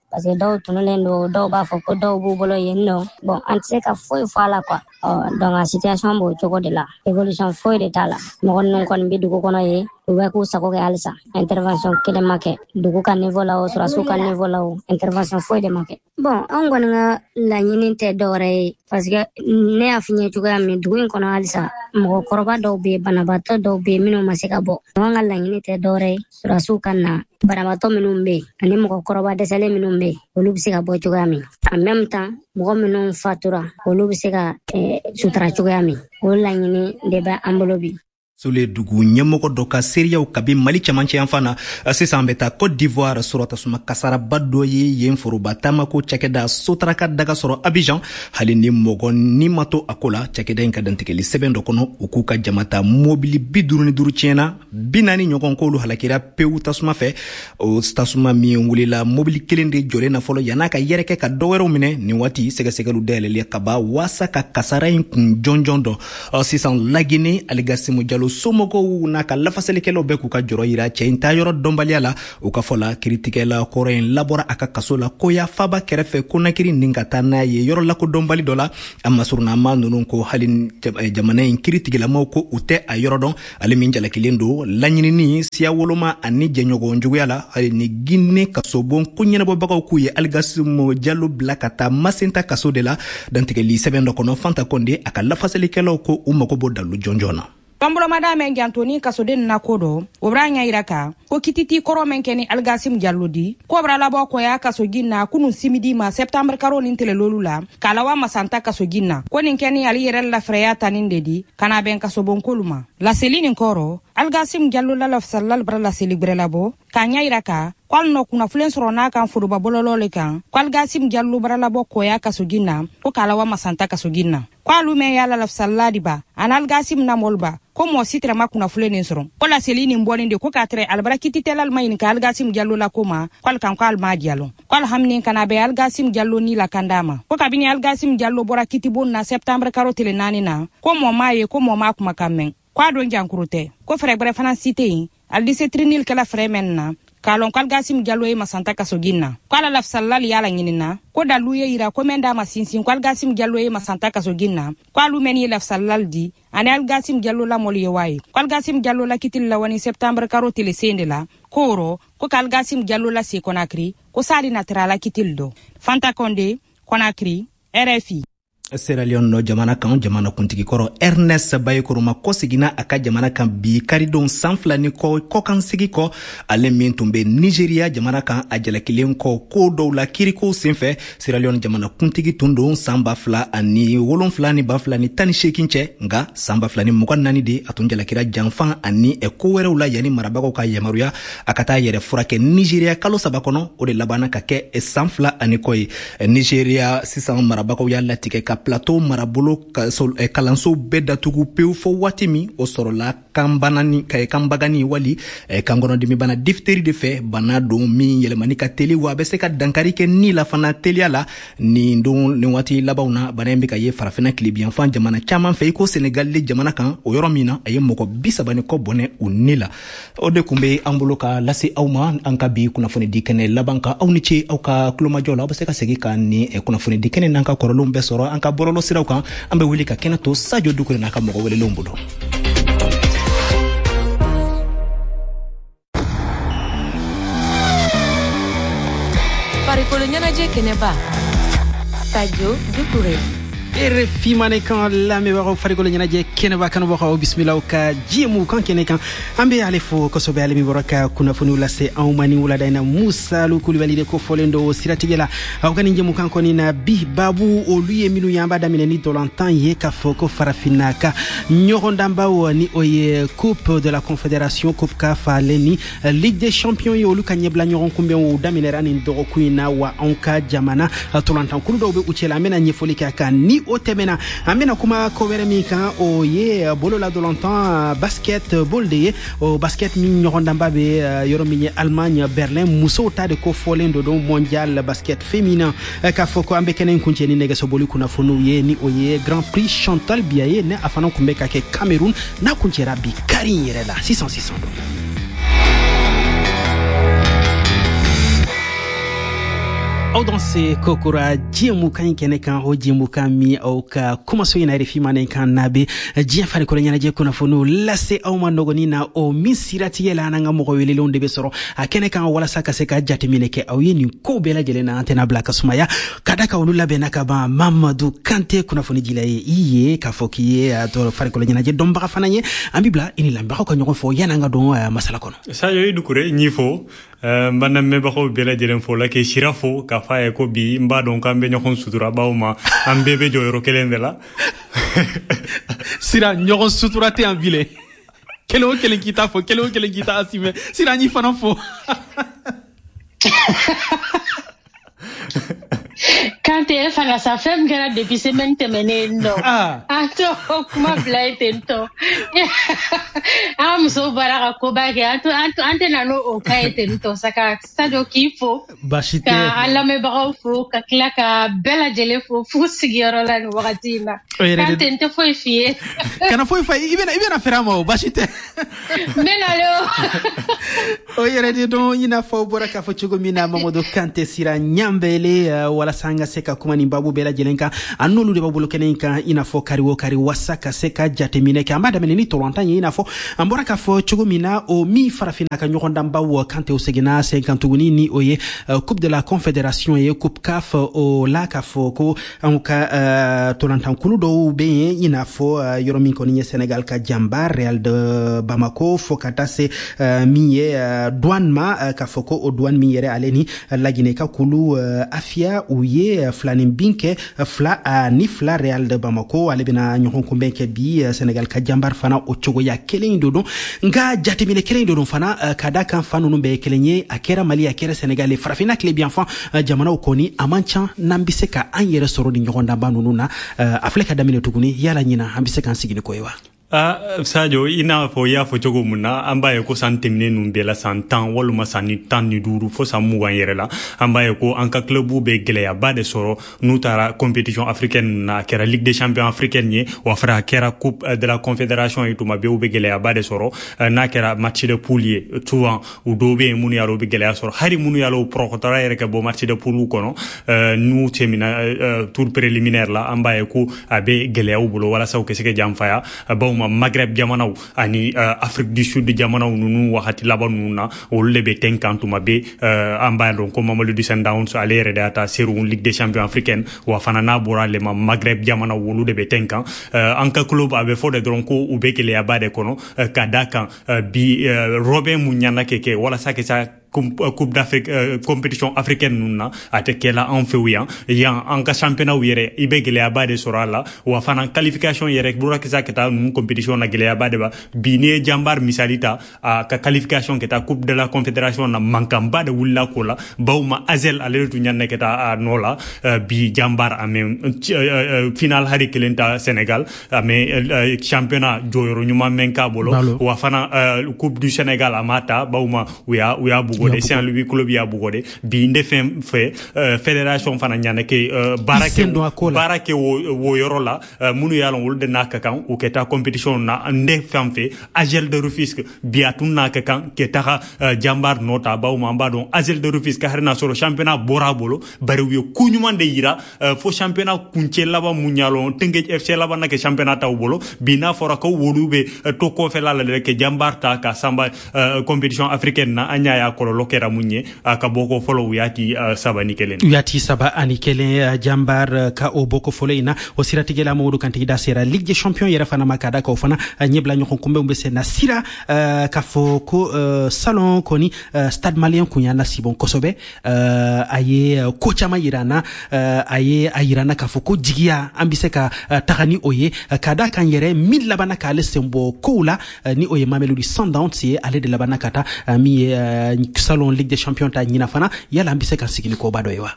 parce que dɔw tununen don dɔw b'a fɔ ko dɔw b'u bolo yen nɔ bon an tɛ se ka foyi fɔ a la quoi donc a situation b'o cogo de la évolution foyi de t'a la mɔgɔ ninnu kɔni bɛ dugu kɔnɔ ye u bɛ k'u sago kɛ halisa intervention kelen ma kɛ dugu ka niveau la o sɔrɔsiw ka niveau la o intervention foyi de ma kɛ bon an kɔni ka laɲini tɛ dɔwɛrɛ ye parce que ne y'a f'i ye cogoya min dugu in kɔnɔ halisa mɔgɔkɔrɔba dɔw bɛ yen banabaatɔ dɔw bɛ yen minnu ma se ka bɔ an ka laɲini tɛ dɔwɛrɛ ye sɔrɔsiw ka na banabaatɔ minnu bɛ yen ani mɔgɔkɔrɔba dɛsɛlen minnu bɛ yen olu bɛ se ka bɔ cogoya min en même temps mɔgɔ minnu fatura olu bɛ se ka sutura cogoya min o laɲini de bɛ an bolo bi Sule dugu ɲɛmɔgɔ dɔ ka seeriyaw kabi Mali cɛmancɛ yan fana sisan bɛ taa Côte d'Ivoire sɔrɔ tasuma kasaraba dɔ ye yen foroba taamako cakɛda sotaraka daga sɔrɔ Abidjan hali ni mɔgɔ ni ma to a ko la cakɛda in ka dantigɛli sɛbɛn dɔ kɔnɔ u k'u ka jamata mobili 55 tiɲɛna 40 ɲɔgɔn k'olu halakira pewu tasuma fɛ o tasuma min wulila mobili kelen de jɔlen na fɔlɔ yan'a ka yɛrɛkɛ ka dɔwɛrɛw minɛ nin waati sɛgɛsɛgɛlu dayɛlɛlen ka ban waasa ka kasara in kun jɔnjɔn dɔ sisan Lagine Aligasimu Jalo somɔgɔw n'a ka lafasalikɛlaw bɛ k'u ka jɔrɔ yira cɛ in ta yɔrɔ dɔnbaliya la u ka fɔ la kiritigɛla kɔrɔ in labɔra a ka kaso la koya faba kɛrɛfɛ konakiri nin ka taa n'a ye yɔrɔ lakodɔnbali dɔ la a masurunama ninnu ko hali jamana in kiritigilamaw ko u tɛ a yɔrɔ dɔn ale min jalakilen don laɲinini siya woloma ani jɛɲɔgɔn juguya la hali ni Guinée kasobon ko ɲɛnabɔbagaw k'u ye Aligasimu Jalo bila ka taa Masenta kaso de la dantigɛli sɛbɛn dɔ kɔnɔ Fanta Konde a ka lafasalikɛlaw ko u mago b'o dalu jɔnjɔn na Tombolomada men gantoni kasoden na kodo obranya iraka ko kititi koro men keni Algasim Jallo di ko bra labo ko ya kasogina kunu simidi ma septembre karo nin tele lolula kalawa masanta kasogina ko nin keni ali yerel la freya tanin dedi kana ben kasobon koluma la selini koro Algasim Jallo la lafsallal bra la celebre labo kanya iraka kwal no kuna fulen sorona kan furuba bololole kan kwal Gasim Jallo bra labo ko ya kasogina ko kalawa masanta kasogina kwalu me yala lafsalladi ba anal Gasim na molba ko mo sitra makuna fuleni soron ko la selini mboni de ko katre albara kititelal mayin ka Algasim Jallo la koma kwal kan kwal ma dialo kwal hamni kana be Algasim Jallo ni la kandama ko kabini Algasim Jallo bora kitibon na septembre karo tele nani na ko mo maye ko mo makuma kamen kwa don jankurute ko frebre fana cité al 17 trinil kala fremen na kalon Algasim Jallo e masanta kasogina kwala lafsallal yala nyinina ko daluye ira ko menda masinsin Algasim Jallo e masanta kasogina kwalu meni lafsallal di ani Algasim Jallo la moli wayi Algasim Jallo la kitil la wani septembre karo tele sendela koro ko Algasim Jallo la se Conakry ko sali naturala kitil do Fanta Konde Conakry RFI Sierra Leone no jamana kan jamana kuntigi kɔrɔ Ernest Bayekoroma kɔsigina a ka jamana kan bi karidon sanfila ni kɔkan sigi kɔ ale min tun bɛ Nigeria jamana kan a jalakilen kɔ ko dɔw la kiriko senfɛ Sierra Leone jamana kuntigi tun don san 2007 ni 2018 cɛ nka san 2024 de a tun jalakira janfan ani ko wɛrɛw la yanni marabagaw ka yamaruya a ka taa yɛrɛ furakɛ Nigeria kalo 3 kɔnɔ o de labanna ka kɛ san 2 ani kɔ ye Nigeria sisan marabagaw y'a latigɛ ka plateau marabolo kalanso bɛɛ datugu pewu fɔ waati min o sɔrɔla kanbagani wali kankɔnɔdimi bana diphtérie de fɛ bana don min yɛlɛmani ka teli wa a bɛ se ka dankari kɛ ni la fana teliya la nin waati labanw na bana in bɛ ka ye farafina tilebiyanfan jamana caman fɛ i ko Senegal jamana kan o yɔrɔ min na a ye mɔgɔ 30 kɔ bɔnɛ u ni la o de kun bɛ an bolo ka lase aw ma an ka bi kunnafoni di kɛnɛ laban kan aw ni ce aw ka kulomajɔ la aw bɛ se ka segin ka ni kunnafoni di kɛnɛ n'an ka kɔrɔlenw bɛɛ sɔrɔ an ka bɔlɔlɔ siraw kan an bɛ wuli ka kɛnɛ to Sadio Dukure n'a ka mɔgɔ welelenw bolo. Farikolo ɲɛnajɛ kɛnɛba Sadio Dukure. RFI mane kan lamɛbagaw farikolo ɲɛnajɛ kɛnɛba kanubagaw bisimilaw ka jiemu kan kɛnɛ kan an bɛ ale fo kosɛbɛ ale min bɔra ka kunnafoniw lase anw ma ni wulada in na Musalu Kulibali de ko fɔlen do siratigɛ la aw ka nin jɛmukan kɔni na bi babu olu ye minnu y'an b'a daminɛ ni dɔlantan ye k'a fɔ ko farafinna ka ɲɔgɔndanbaw ni o ye Coupe de la Confédération Coupe CAF ale ni Ligue des Champions ye olu ka ɲɛbila ɲɔgɔn kunbɛn o daminɛra nin dɔgɔkun in na wa anw ka jamana tolantankulu dɔw bɛ u cɛla an bɛna ɲɛfɔli kɛ a kan ni o tɛmɛna an bɛna kuma ko wɛrɛ min kan o ye bolola dolantan basketball de ye o basket min ɲɔgɔndanba bɛ yɔrɔ min ye Allemagne Berlin musow ta de ko fɔlen do mondial basket féminin k'a fɔ ko an bɛ kɛnɛ in kuncɛ ni nɛgɛsoboli kunnafoniw ye ni o ye Grand Prix Chantal Biaye ne a fana kun bɛ ka kɛ Cameroun n'a kuncɛra bi kari in yɛrɛ la 600 don. aw don se kokura jiemu kan kene kan ho jiemu kan mi aw ka kuma so ina refi manen kan nabe jien fani ko nyana je kuna fono lase aw man nogoni na o misirati yela nanga mo wele londe be soro a kene kan wala saka se ka jati mineke aw yeni ko bela jele na antena blaka sumaya kada ka wonu labe naka ba Mamadou Kanté kuna foni jila iye ka fokiye to fani ko nyana je domba fananye ambibla ini lamba ko nyoko fo yana nga don masala kono sa yo idukure nyifo mbana meba ko bela jele fo la ke shirafo ka faye ko bi mba don kambe nyokon sutura bawma ambebe joyro kelendela sira nyokon sutura te en ville kelo kita fo kelo kita asime sira nyi fana fo Kanté fana sa femme gara depuis semaine temenendo ato kuma blaitento so baraka ko bage ato antena no o kaitento saka stadio kifo bashite ka alla me bago fo ka klaka bela jele fo sigiro la no wagatina Kanté nte foi fie kana foi ibena feramo bashite menalo o yere de don ina fo boraka fo chugo mina Mamadou Kanté sira nyambele wala sanga seka kuma ni babu bela jelenka anulu de babu lokenenka ina fo kari wasaka seka jatemine ka ambada menini tolantanye ina fo ambora ka fo chugumina o mi farafina ka nyokonda mbawo Kanté osegina 50 guni ni oye coupe de la confédération et coupe CAF o la ka fo ko anka tolantan kulu do be ina fo yoromin ko ni Sénégal ka Jambar Real de Bamako fo kata se miye douanement ka fo ko o douane miyere aleni lagine ka kulu afia uye flanin binke fla ni fla Real de Bamako alebina nyokon kombenke bi Sénégal ka Jambar fana o chogo ya kelen dodo nga jatemine kelen dodo fana kada kan fanu no be kelenye akera Mali akera Sénégal farafina club bien fan jamana okoni amancha nambise ka anyere soro ni nyokon damba nununa afleka damine tuguni yala nyina ambise kan sigini koyewa Sadio ina fo ya fo jogo muna ambaye ko santemne numbela santan waluma sani tan ni duru fo samu wanyerela ambaye ko anka clubu be geleya bade soro nutara compétition africaine na kera Ligue des champions africaine wa fra kera coupe de la confédération et tuma be geleya bade soro na kera match de poule souvent ou dobe munu yalo be geleya soro hari munu yalo prokotara reka bo match de poule kono nu termina tour préliminaire la ambaye ko abe geleya ubulo wala saw keseke jamfaya Maghreb jamanaw ani Afrique du Sud jamanaw nunu wakati labanu na olebe tenkantuma be ambaye don ko Mamadou Sundowns alere data seru Ligue des champions africaine wa fana na bora le Maghreb jamanaw wolu de be tenkan anka club abe fode don ko ubekele abade kono kadaka bi Robin Munyana keke wala sake sa coupe d'Afrique compétition africaine nuna ate kela en février ya anka championnat yere ibegele abade sorala wa fana qualification yere bura kisa keta nu compétition na gele abade ba bine Jambar misalita ka qualification keta coupe de la confédération na mankamba de wulla kola bawma azel aletu nyanne keta nola bi Jambar ame final hari kelenta Sénégal ame championnat joyoro nyuma menka bolo wa fana coupe du Sénégal amata bawma uya bugode Saint-Louis club ya bugode bi inde fe fédération fana nyane ke barake wo yorola munu yalon wol de nakakan ou keta compétition na ande fe agel de Rufisque biatun nakakan keta Jambar nota bawma mbadon agel de Rufisque harina soro championnat borabolo bari wi kunyumande yira fo championnat kunche laba munyalon Teungueth FC laba na ke championnat tawbolo bina fora ko wolube to ko fe la ke Jambar ta ka samba compétition africaine na anya ya ko lokera munye ka boko folo yati sabani kelen yati saba ani kelen Jambar ka o boko folo ina o sirati gela Mamadou Kanté da sera Ligue des champions yera fana makada ka fana nyebla nyoko kombe mbese na sira ka foko salon koni stade malien kunya na sibon kosobe aye kocha mayirana aye ayirana ka foko jigia ambise ka tagani oye kada kan yere mil labana ka lesembo koula ni oye Mamelodi Sundowns ye ale de labana kata mi salon Ligue des champions ta nyina fana yala ambise kan sigini ko bado yewa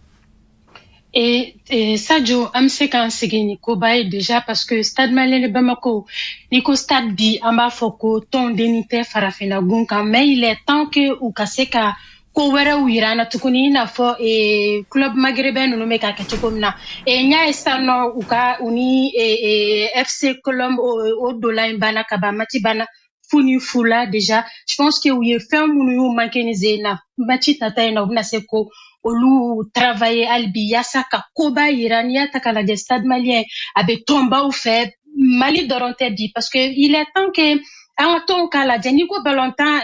et Sadio amse kan sigini ko baye déjà parce que stade malien de Bamako niko stade bi amba foko ton denité farafina gunka mais il est temps que ou kaseka ko wera wirana tukuni na fo club maghrébin no meka kachekomna nya estano uka uni FC Colombe au dollar bana kaba mati bana funi fula déjà je pense que oui fait munu mankenize na mati tata na una seko olu travailler albi yasa ka koba irania takala de stade malien abe tomba ou fait Mali doronte bi parce que il est temps que en ton cas la Jeniko Balontan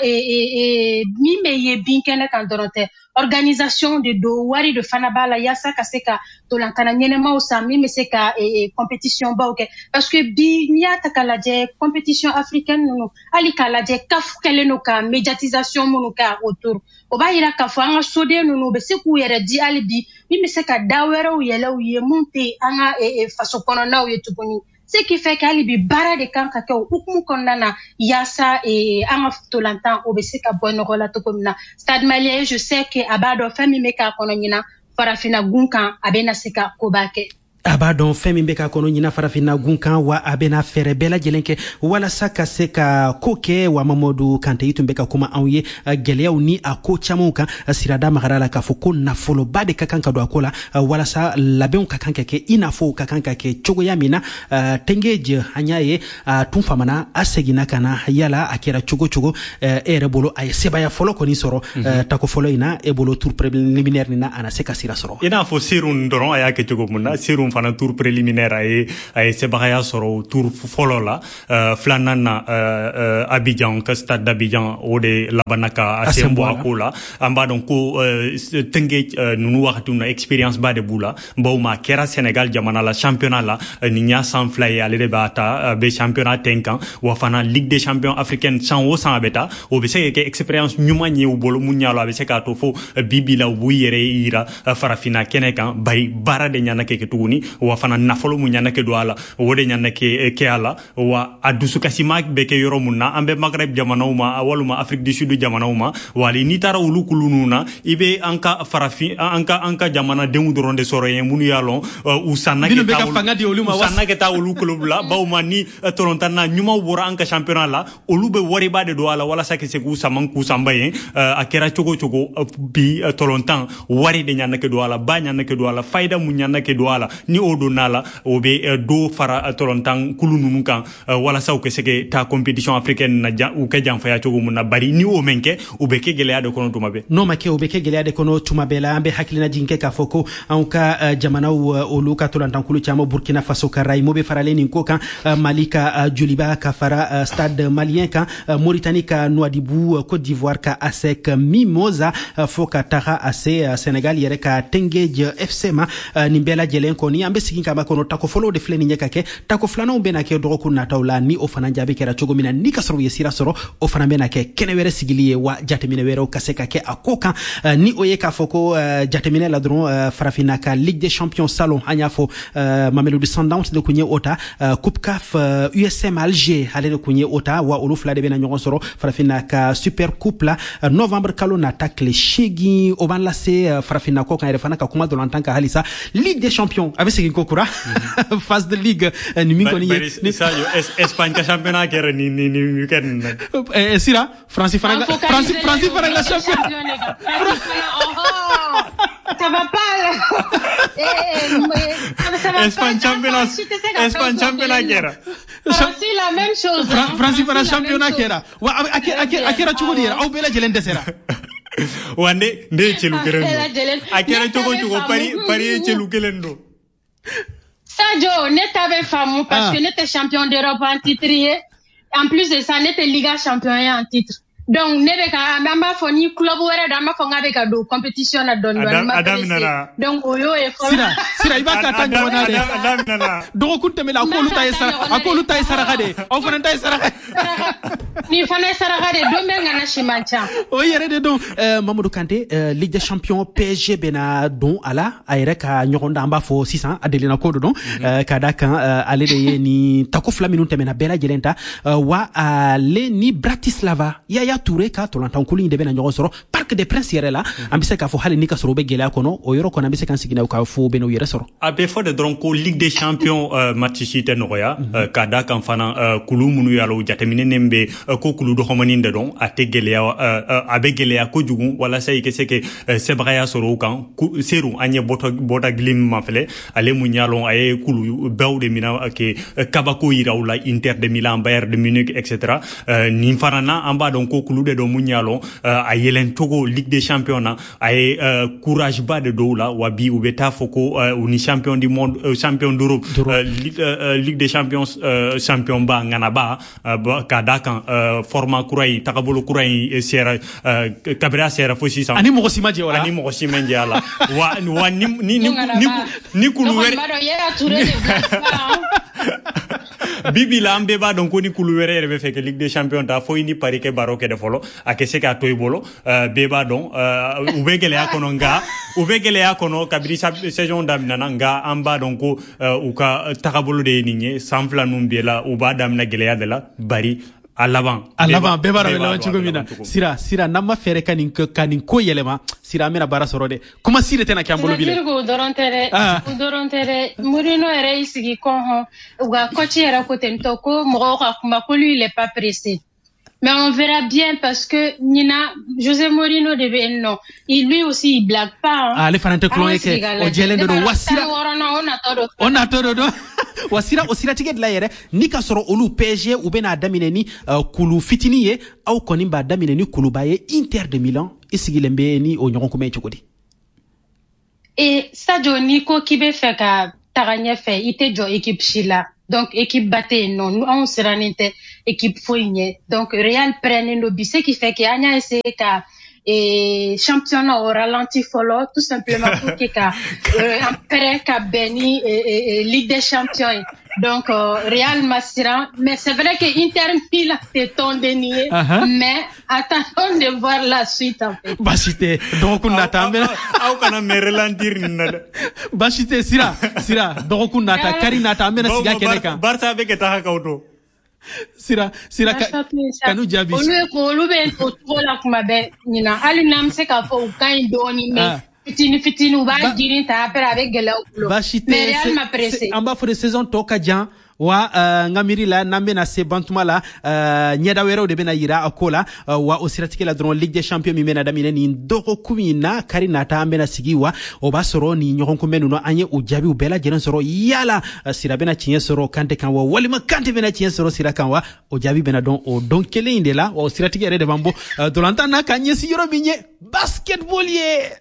et mi meye binkene kan doronte organisation de do wari de fanabala yasa kaseka to lankana nyenema osami meseka compétition ba ok parce que bi nya takala je compétition africaine no ali kala je kaf keleno ka médiatisation monuka autour oba ira ka fanga sode no be seku yere di ali bi mi meseka dawera o yele o yemunte anga faso kono na o yetubuni ce qui fait qu'ali bi bara de kan ka ke hukumu konnana yasa anga tolantan obeseka bonno la to komina stade malien je sais que abado fami meka kono nyina farafina gunkan abena seka kobake abadon fɛn min bɛ ka kɔnɔ ɲina farafina gunkan wa a bɛna fɛɛrɛ bɛɛ lajɛlen kɛ walasa ka se ka ko kɛ wa mamadu kante i tun bɛ ka kuma anw ye gwɛlɛyaw ni a ko camanw kan sirada magara la k'a fɔ ko nafoloba de ka kan ka don a ko la walasa labɛnw ka kan ka kɛ i n'a fɔ ka kan ka kɛ cogoya min na tengeje an y'a ye a tun famana a seginna ka na yala a kɛra cogo cogo e yɛrɛ bolo a ye sebaya fɔlɔ kɔni sɔrɔ tako fɔlɔ in na e bolo tour préliminaire nin na a na se ka sira sɔrɔ i n'a fɔ serun dɔrɔn a y'a kɛ cogo mun na serun fana tour préliminaire ay sebagaya soro tour folo la flanana Abidjan ka stade d'Abidjan o de labanaka asembo akola amba donc ko tenge nunu waxatu na experience ba de bula mbawma kera Sénégal jamana la championnat la ninya sans fly ale de bata be championnat tenkan wa fana Ligue des champions africaine sans o sans beta o be se ke experience nyuma nyi u bolo munyalo abe se ka to fo bibila bu yere ira farafina kenekan bari bara de nyana ke tuguni wa fana nafolo mu nyana ke do ala wode nyana ke ala wa adusu kasima be ke yoro munna ambe Maghreb jamana uma waluma Afrique du Sud jamana uma wali ni tara ulu kulununa ibe anka farafi anka jamana demu doronde soro yen munu yalon usanna ke ta ulu kulubla bawma ni torontana nyuma wora anka championnat la ulu be wori ba de do ala wala sake se ku saman ku sambayen akera chogo bi torontan wari de nyana ke do ala ba nyana ke do ala faida mu nyana ke do ala ni odo nala obe do fara torontan kulununu kan wala saw ke sege ta compétition africaine na u ke jam faya chogo mun na bari ni o menke ube ke gele ade kono tuma be no make ube ke gele ade kono tuma be la ambe hakilina jinke ka foko an ka jamana o luka torontan kulu chamo Burkina Faso ka ray mobe farale ni ko kan Malika Joliba ka fara stade malien kan Mauritanie ka Nouadhibou Côte d'Ivoire ka ASEC Mimosa foka taha ase Sénégal yere ka Tengeje FC ma nimbela jelen ko ni ambe sigin kama kono tako folo de fleni nyaka ke tako flana umbe ke dogo kuna tawla ni o fana jabe kera chogo mina ni kasoro yesira soro o fana be ke kene were sigiliye wa jatemine were o kaseka ke akoka ni oye ka foko jatemine la dron farafina ka Ligue des champions salon anya fo Mamelodi Sundowns de kunye ota Coupe CAF USM Alger ale de kunye ota wa olu fla de bena nyogon soro farafina ka Super Coupe la novembre kalo na takle shegi o ban la se farafina ko kan refana ka kuma do lantanka halisa Ligue des champions avec ce kokura phase de ligue ni minko ni Espagne ka championnat kere ni ken sira France faranga champion ça va pas Espagne championnat kera c'est la même chose France faranga championnat kera wa akera chugo dira au bela jelen desera wande nde chelu kerendo akera chugo pari chelu kelendo Sadio net avait femme parce que net champion d'Europe en titre en plus de ça net Liga champion en titre donc nebe ka amba foni club wera da ma fonga be ka do competition na don donc oyo e fo sira ibaka tanyo na de do ko kunte mela ko luta isara kade o fona ta isara ni fana isara kade do me ngana shimancha o yere de don Mamadou Kanté Ligue des champions PSG bena don ala ayre ka nyogonda amba fo 600 adelina ko don kada kan ale de ni takofla minute mena bela jelenta wa ale ni Bratislava ya Touré ka tolantan kulu inde bena nyogon soro Parc des Princes yere la ambise ka fo hali ni ka soro be gela kono o yoro kono ambise kan sigina ka fo beno yere soro abe fo de dronko Ligue des champions match chite noya kada kan fana kulu munu yalo jatemine nembe ko kulu do homaninde don ate gelea abe gelea ko jugu wala say ke seke sebraya soro kan seru anye bota glim mafele ale munyalo ay kulu bawde mina ke kabako yirawla Inter de Milan Bayern de Munich etc ni farana amba donc kulu de do munyalo a yelen togo Ligue des Champions na ay courage ba de do la wabi ubeta foko uni champion du monde champion d'Europe Ligue des Champions champion ba ngana ba kada kan format kurai takabolo kurai sera kabira sera fo sisa ani mo simaje wala ani mo simaje ala wa ni kulu were bibi la ambe ba donc ni kulu were rebe feke Ligue des Champions ta fo ni pari ke baroke de folo akese ka toy bolo beba don ubegele akono kabiri saison damina nga amba donc uka takabolo de ninye samfla numbiela uba damina gelea de la bari alaban beba rawe chugomina sira namma fere kanin ko yelema sira mena bara sorode kuma sire tena kyambolo bile dorontere Mourinho era isigi konho uga coach era ko tentoko mo ka kuma ko lui il est pas pressé. Mais on verra bien parce que José Mourinho devait non. Lui aussi il blague pas. Ah les fanante clon yake o jelendo do wasira. On a todo do. Wasira osira ticket la yere ni ka soro olu PSG ou bena damine ni kulu fitini ye au konimba damine ni kulu baye Inter de Milan isigilembe ni o nyon ko me chokodi. Et Sadio Nico kibe fait ka taganya fait ite jo équipe chila. Donc équipe batte non nous on sera nite équipe foigne donc Real prenne no bise qui fait que anya essayer ka et championnat au ralenti follow tout simplement pour que après ka beni Ligue des Champions donc Real Massiran mais c'est vrai que Inter Milan c'est ton dénié mais attendons de voir la suite en fait basité donc on attend au kana me ralentir nada basité sira donc on attend Karina ta mena siga keneka Barça avec ta kauto sira kanu jabi olu be to la kuma be nina ali nam se ka fo kan doni me fitini uba girin ta après avec gela ulo mais Real m'a pressé amba for saison to ka jan wa ngamiri la nambe na se bantuma la nyeda wero de bena yira akola wa osiratike la dron Ligue des Champions mi mena damine ni ndoko kumina karina ta ambe na sigiwa o basoro ni nyoron ko menuno anye o jabi o bela jeren soro yala sira bena chinye soro kante kan wa walima kante bena chinye soro sira kan wa o jabi bena don o don kele indela o osiratike re de bambo dolanta na kanye si yoro minye basketball ye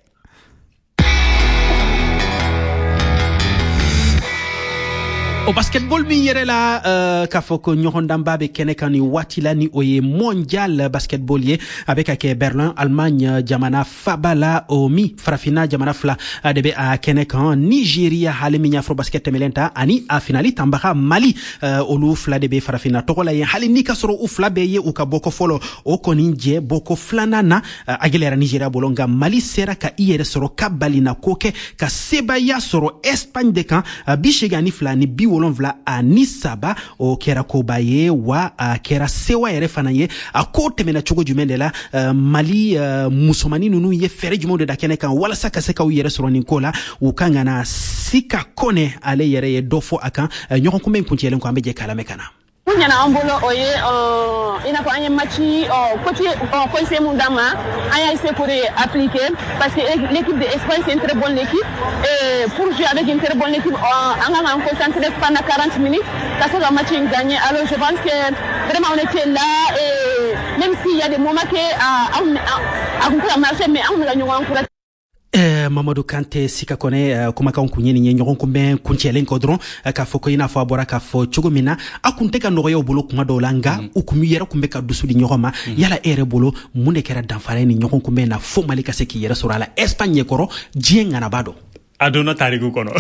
o basketball mi yere la kafoko nyohondamba be kenekani watila ni oye mondial basketball ye avec ake Berlin Allemagne jamana fabala o mi farafina jamana fla debe a kenekan Nigeria halimi afro basket melenta ani a finali tambaka Mali olu fla debe farafina tokola ye hali nika soro u fla be ye u ka boko folo o koninje boko flanana agilera Nigeria bolonga Mali sera ka iyere soro kabali na koke ka sebaya soro Espagne de kan bishegani fla ni bi wolonvla a Nisaba o kera kobaye wa kera sewa yere fana ye a kote mena chogo jumende la Mali musomani nunu ye fere jumonde da kene kan wala saka seka u yere soroni kola u kangana sika kone ale yere ye dofo akan nyokon kumbe nkunti yele nkwambe je kala mekana Nyana ambolo oye ina ko anya matchi côté conseil mundama aya essayer pour appliquer parce que l'équipe de Espagne c'est une très bonne équipe et pour jouer avec une très bonne équipe on a concentré pendant 40 minutes parce que le match est gagné alors je pense que vraiment on était là et même s'il y a des moments que on a marché mais on a gagné encore Mamadou Kanté sika kone kuma ka kunye ni nyoron kumbe kunchelen kodron ka foko ina fo abora ka fo chugumina akunte ka nogo yo bolo kuma dolanga ukumi yera kumbe ka dusudi nyoroma yala ere bolo munde kera danfare ni nyoron kumbe na fo malika seki yera surala Espagne koro jienga na bado adona tariku kono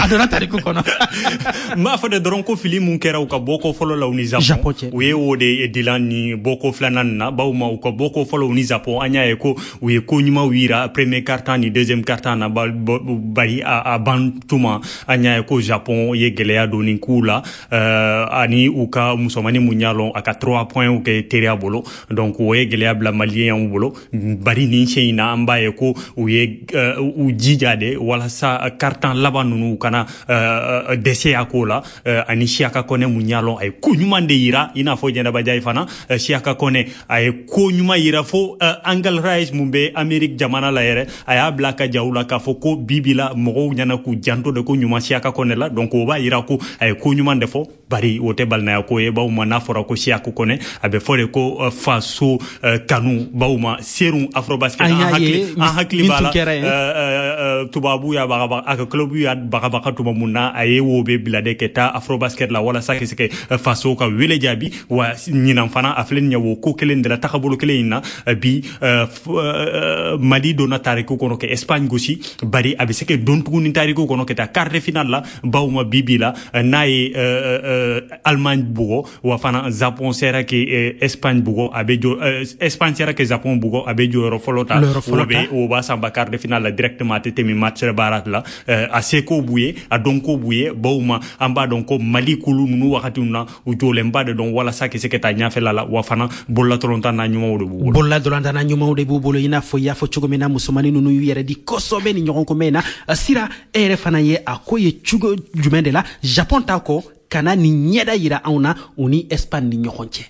ma fa de doron ko fili mun kera ka boko folo la uni Japon we wode edilan ni boko flanan na bawma ko boko folo uni Japon anya e ko we ko nyuma wira premier quart-temps ni deuxième quart-temps na bari a bantuma anya e ko Japon ye gelea doni kula ani uka musomani munyalo aka 3 points u ke teria bolo donc we gelea bla malien bolo bari ni cheina amba e ko we u jijade wala sa carton laban nunu kana dese akola ani Siaka Kone munyalo ay ko nyuma de yira ina fo jenda bajay fana Siaka Kone ay ko nyuma yira fo Angle Rise mumbe Amerique jamana la yere aya blaka jawla ka fo ko bibila mo nyana ku janto de ko nyuma Siaka Kone la donc o ba yira ko ay ko nyuma de fo bari wote balna ko e bawma nafora ko Siaka Kone abe fore ko faso kanu bawma serum Afrobasket hakli bala tubabu ya baga aka club ya baga tuba munna aye wobe bilade keta Afrobasket la wala sake sike faso ka wele jabi wa nyinam fana aflen nyawo ko kelen de la takabulu kelen na bi mali dona tariku kono ke Espagne gosi bari abe sike don tuguni tariku kono ke ta quart de finale la bawma bibila nae Allemagne bugo wa fana Japon sera ke Espagne bugo abe jo Espagne sera ke Japon bugo abe jo ro folota wobe o ba samba quart de finale la directement temi match barat la aseko buye a donko buye bawma amba donko mali kulu nunu wakati una ujole mbade don wala sake seketa nyafela la wafana bolla tolonta na nyuma wude bubulo bolla tolonta na nyuma wude bubulo ina fo ya fo chugomena musomani nunu yere di kosobe ni nyokonko mena sira ere fana ye akoye chugo jumende la Japon tako kana ni nyeda yira auna uni Espagne ni nyokonche.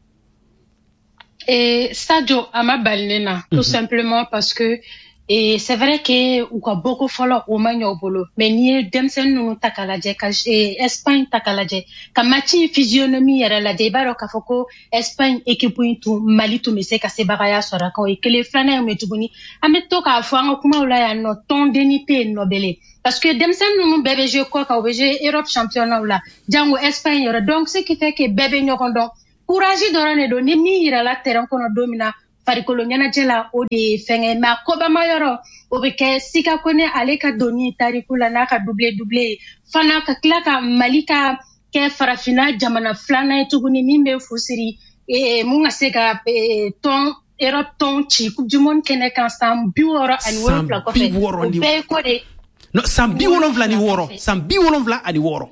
Et Sadio Amabalnena, tout simplement parce que et c'est vrai que ou quoi beaucoup follow au bolo mais ni demsen nous takalaje ka Espagne takalaje ka match physionomie era la debaro ka foko Espagne équipe tout Mali tout mais c'est ka se bagaya sora ko e que les flana me tubuni ameto ka fo an kuma ula ya no ton denité nobelé parce que demsen nous bébé jeu ko ka obje Europe championnat là jango Espagne yora donc ce qui fait que bébé nyokondo courage dorane do ni mi ira la terrain kono domina farikolo nyana jela o de fenge ma koba mayoro o be ke Siaka Kone ale ka doni tarikula na ka double fana ka klaka malika ke farafina jamana flana etuguni mimbe fusiri munga sega ton Europe ton chi coupe du monde kene kan sam biworo ani woro pla ko fe be ko de no sam biwolo vla ni woro sam biwolo vla ani woro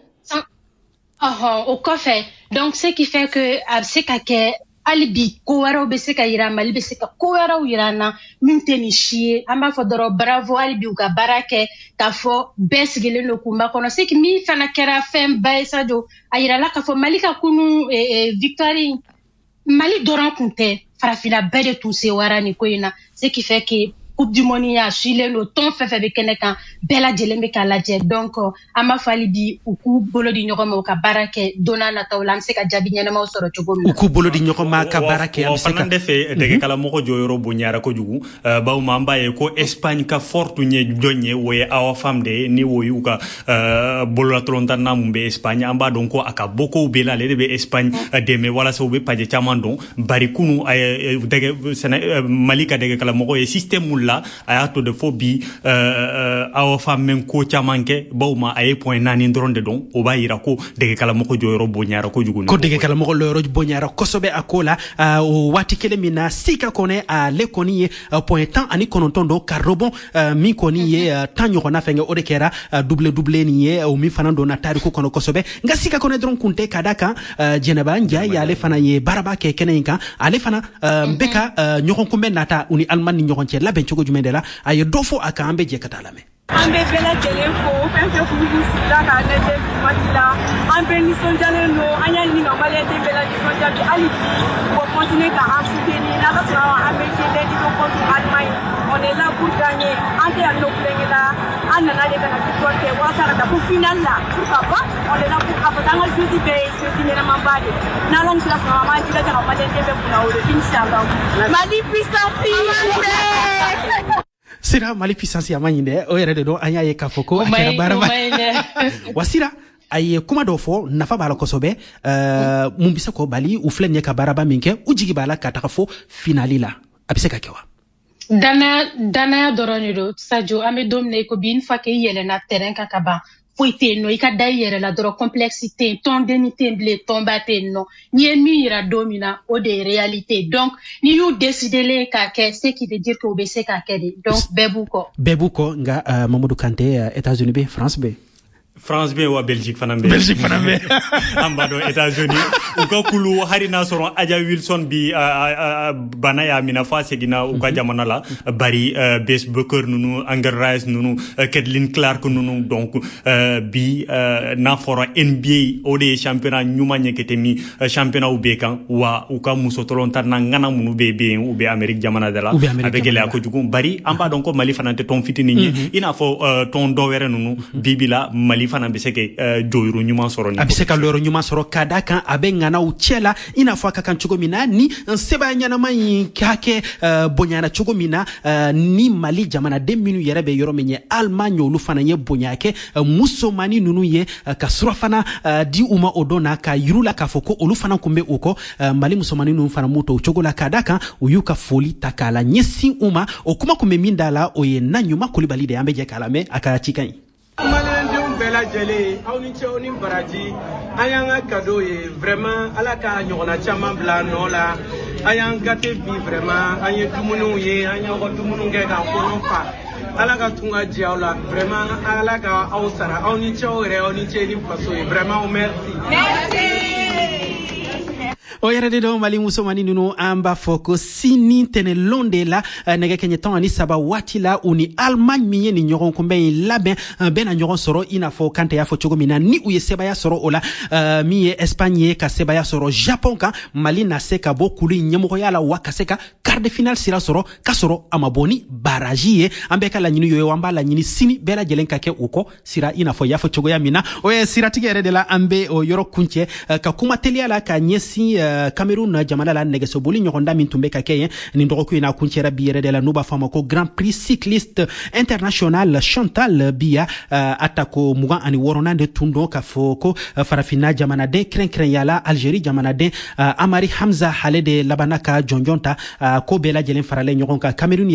au café donc ce qui fait que Siaka ke alibi ko waro be se ka yira mali be se ka ko waro yira na minteni shie amba fo doro bravo alibi ka barake ka fo besgele no kumba kono se ki mi fana kera fem bay Sadio ayira la ka fo mali ka kunu victoire mali doran kunte farafina bede tout se warani ko ina ce qui fait que coupe du monde ya suile le ton fefe be kenekan bela jelembe kala je donc ama fali bi uku bolo di nyoko ka barake dona na tawlam se ka jabi nyana ma soro chogomi uku bolo di nyoko ma ka barake am se ka defe de kala moko joyoro bo nyara ko jugu baw ma mbaye ko Espagne ka fortu nye jonye woye awa famde ni woyu ka bolo la tronta na mumbe Espagne amba donc aka boko bela le be Espagne deme wala so be paje chamandon bari kunu de malika de kala moko e système la ayato de phobie awa femme ko chamanke bawma ay point nani ndronde don o ba yira ko de kala moko joyro bo nyara ko jugu ko de kala moko loro bo nyara ko sobe akola o wati kele mina Siaka Kone a le koni point temps ani kononton do karobon mi koni ye tanyo kona fenge o de kera double ni ye o mi fanando na tari ko kono ko sobe nga Siaka Kone dron kunte kadaka jenaba nja ya le fana ye baraba ke kenenka ale fana beka nyokon kumbe nata uni alman ni nyokon che la bencho jumendela aye dofo aka ambe je katalame ambe bela telefo fenfe kubu sila ka nete matila ambe ni sonjale no anya ni no male te bela ni sonjabi ali pour continuer à soutenir la race ambe de ko contre Allemagne on est là pour gagner ante à nos plein là anana de kana victoire ke wasara da pour finale là pourquoi pas on est là pour apporter jeudi be jeudi na mambade na long la sama ma dila ka male te be pour la inshallah mali puissance sira mali puissance ya manyinde o yere de do anya ye kafoko akira baraba wasira ay kuma do fo nafa bala ko sobe mumbisa ko bali u flenye ka baraba minke u jigi bala ka takafo finali la abise ka kewa dana doroni do Sadio ame domne ko bin fa ke yele na terrain ka kaba foite no ika dayere la doro complexité ton denité blé ton baté no ni mira domina o de réalité donc ni you décider le ka ke ce qui veut dire que obese ka kede donc bebuko nga Mamadou Kanté États-Unis be France be France be wa Belgique fanambe ambado États-Unis uka kulu harina soron Aja Wilson bi bana ya mina fa segina uka jamana la bari Bess Booker nunu Angel Rice nunu Caitlin Clark nunu donc bi na fora NBA ode championnat nyuma nyeketemi championnat ubekan wa uka musotolon tan ngana munu be ube Amerique jamana dala avec les akojugu bari amba donc Mali fanante ton fitini ni ina fo ton dowere nunu bibila Mali fana biseke joyru nyuma soro ni abiseka loro nyuma soro kada kan abengana uchela ina fo kan chugomina ni seba nyana mai kake bonyana chugomina ni Mali jamana de minu yerebe yoro menye Allemagne olu fana nye bonyake musomani nunu ye ka surafana di uma odona ka yirula ka foko olu fana kumbe uko Mali musomani nunu fana muto chogola kada kan uyuka foli takala nyesi uma okuma kumbe mindala oye nanyuma Kulibali de ambeje kalame akara chikai Malendum bela jele awni choni baraji ayanga cadeau ye vraiment alaka nyona chama bla nola ayanga gate bi vraiment anye tumunu ye anya ko tumunu ngeka kono fa alaka tunga jiaula vraiment alaka ausara awni chore awni cheni paso vraiment merci oyere de do Mali musomani nunu amba foko sini tene londe la nege kenye ton ani saba wati la uni Allemagne miye ni nyoron kumbe laben bena nyoron soro ina fo kante ya fo chogo mina ni uye sebaya soro ola miye Espagne ka sebaya soro Japon ka Mali na seka bokuli nyemoko yala wakaseka quart de finale sira soro kasoro amaboni baraji ye ambeka la nyini yoyo wamba la nyini sini bela jelenka ke uko sira ina fo ya fo chogo ya mina oye sira tigere de la ambe o yoro kunche ka kuma telia la ka nyesi Cameroun jamana la negeso boli nyoronda mintumbe kakeye ni ndoku ina kunchera biere de la nuba fama ko Grand Prix cycliste international Chantal Biya atako mugan ani woronande tundo ka foko farafina jamana de kren yala Algérie jamana de Amari Hamza Halede labanaka jonjonta ko bela jelen farale nyoronka Cameroun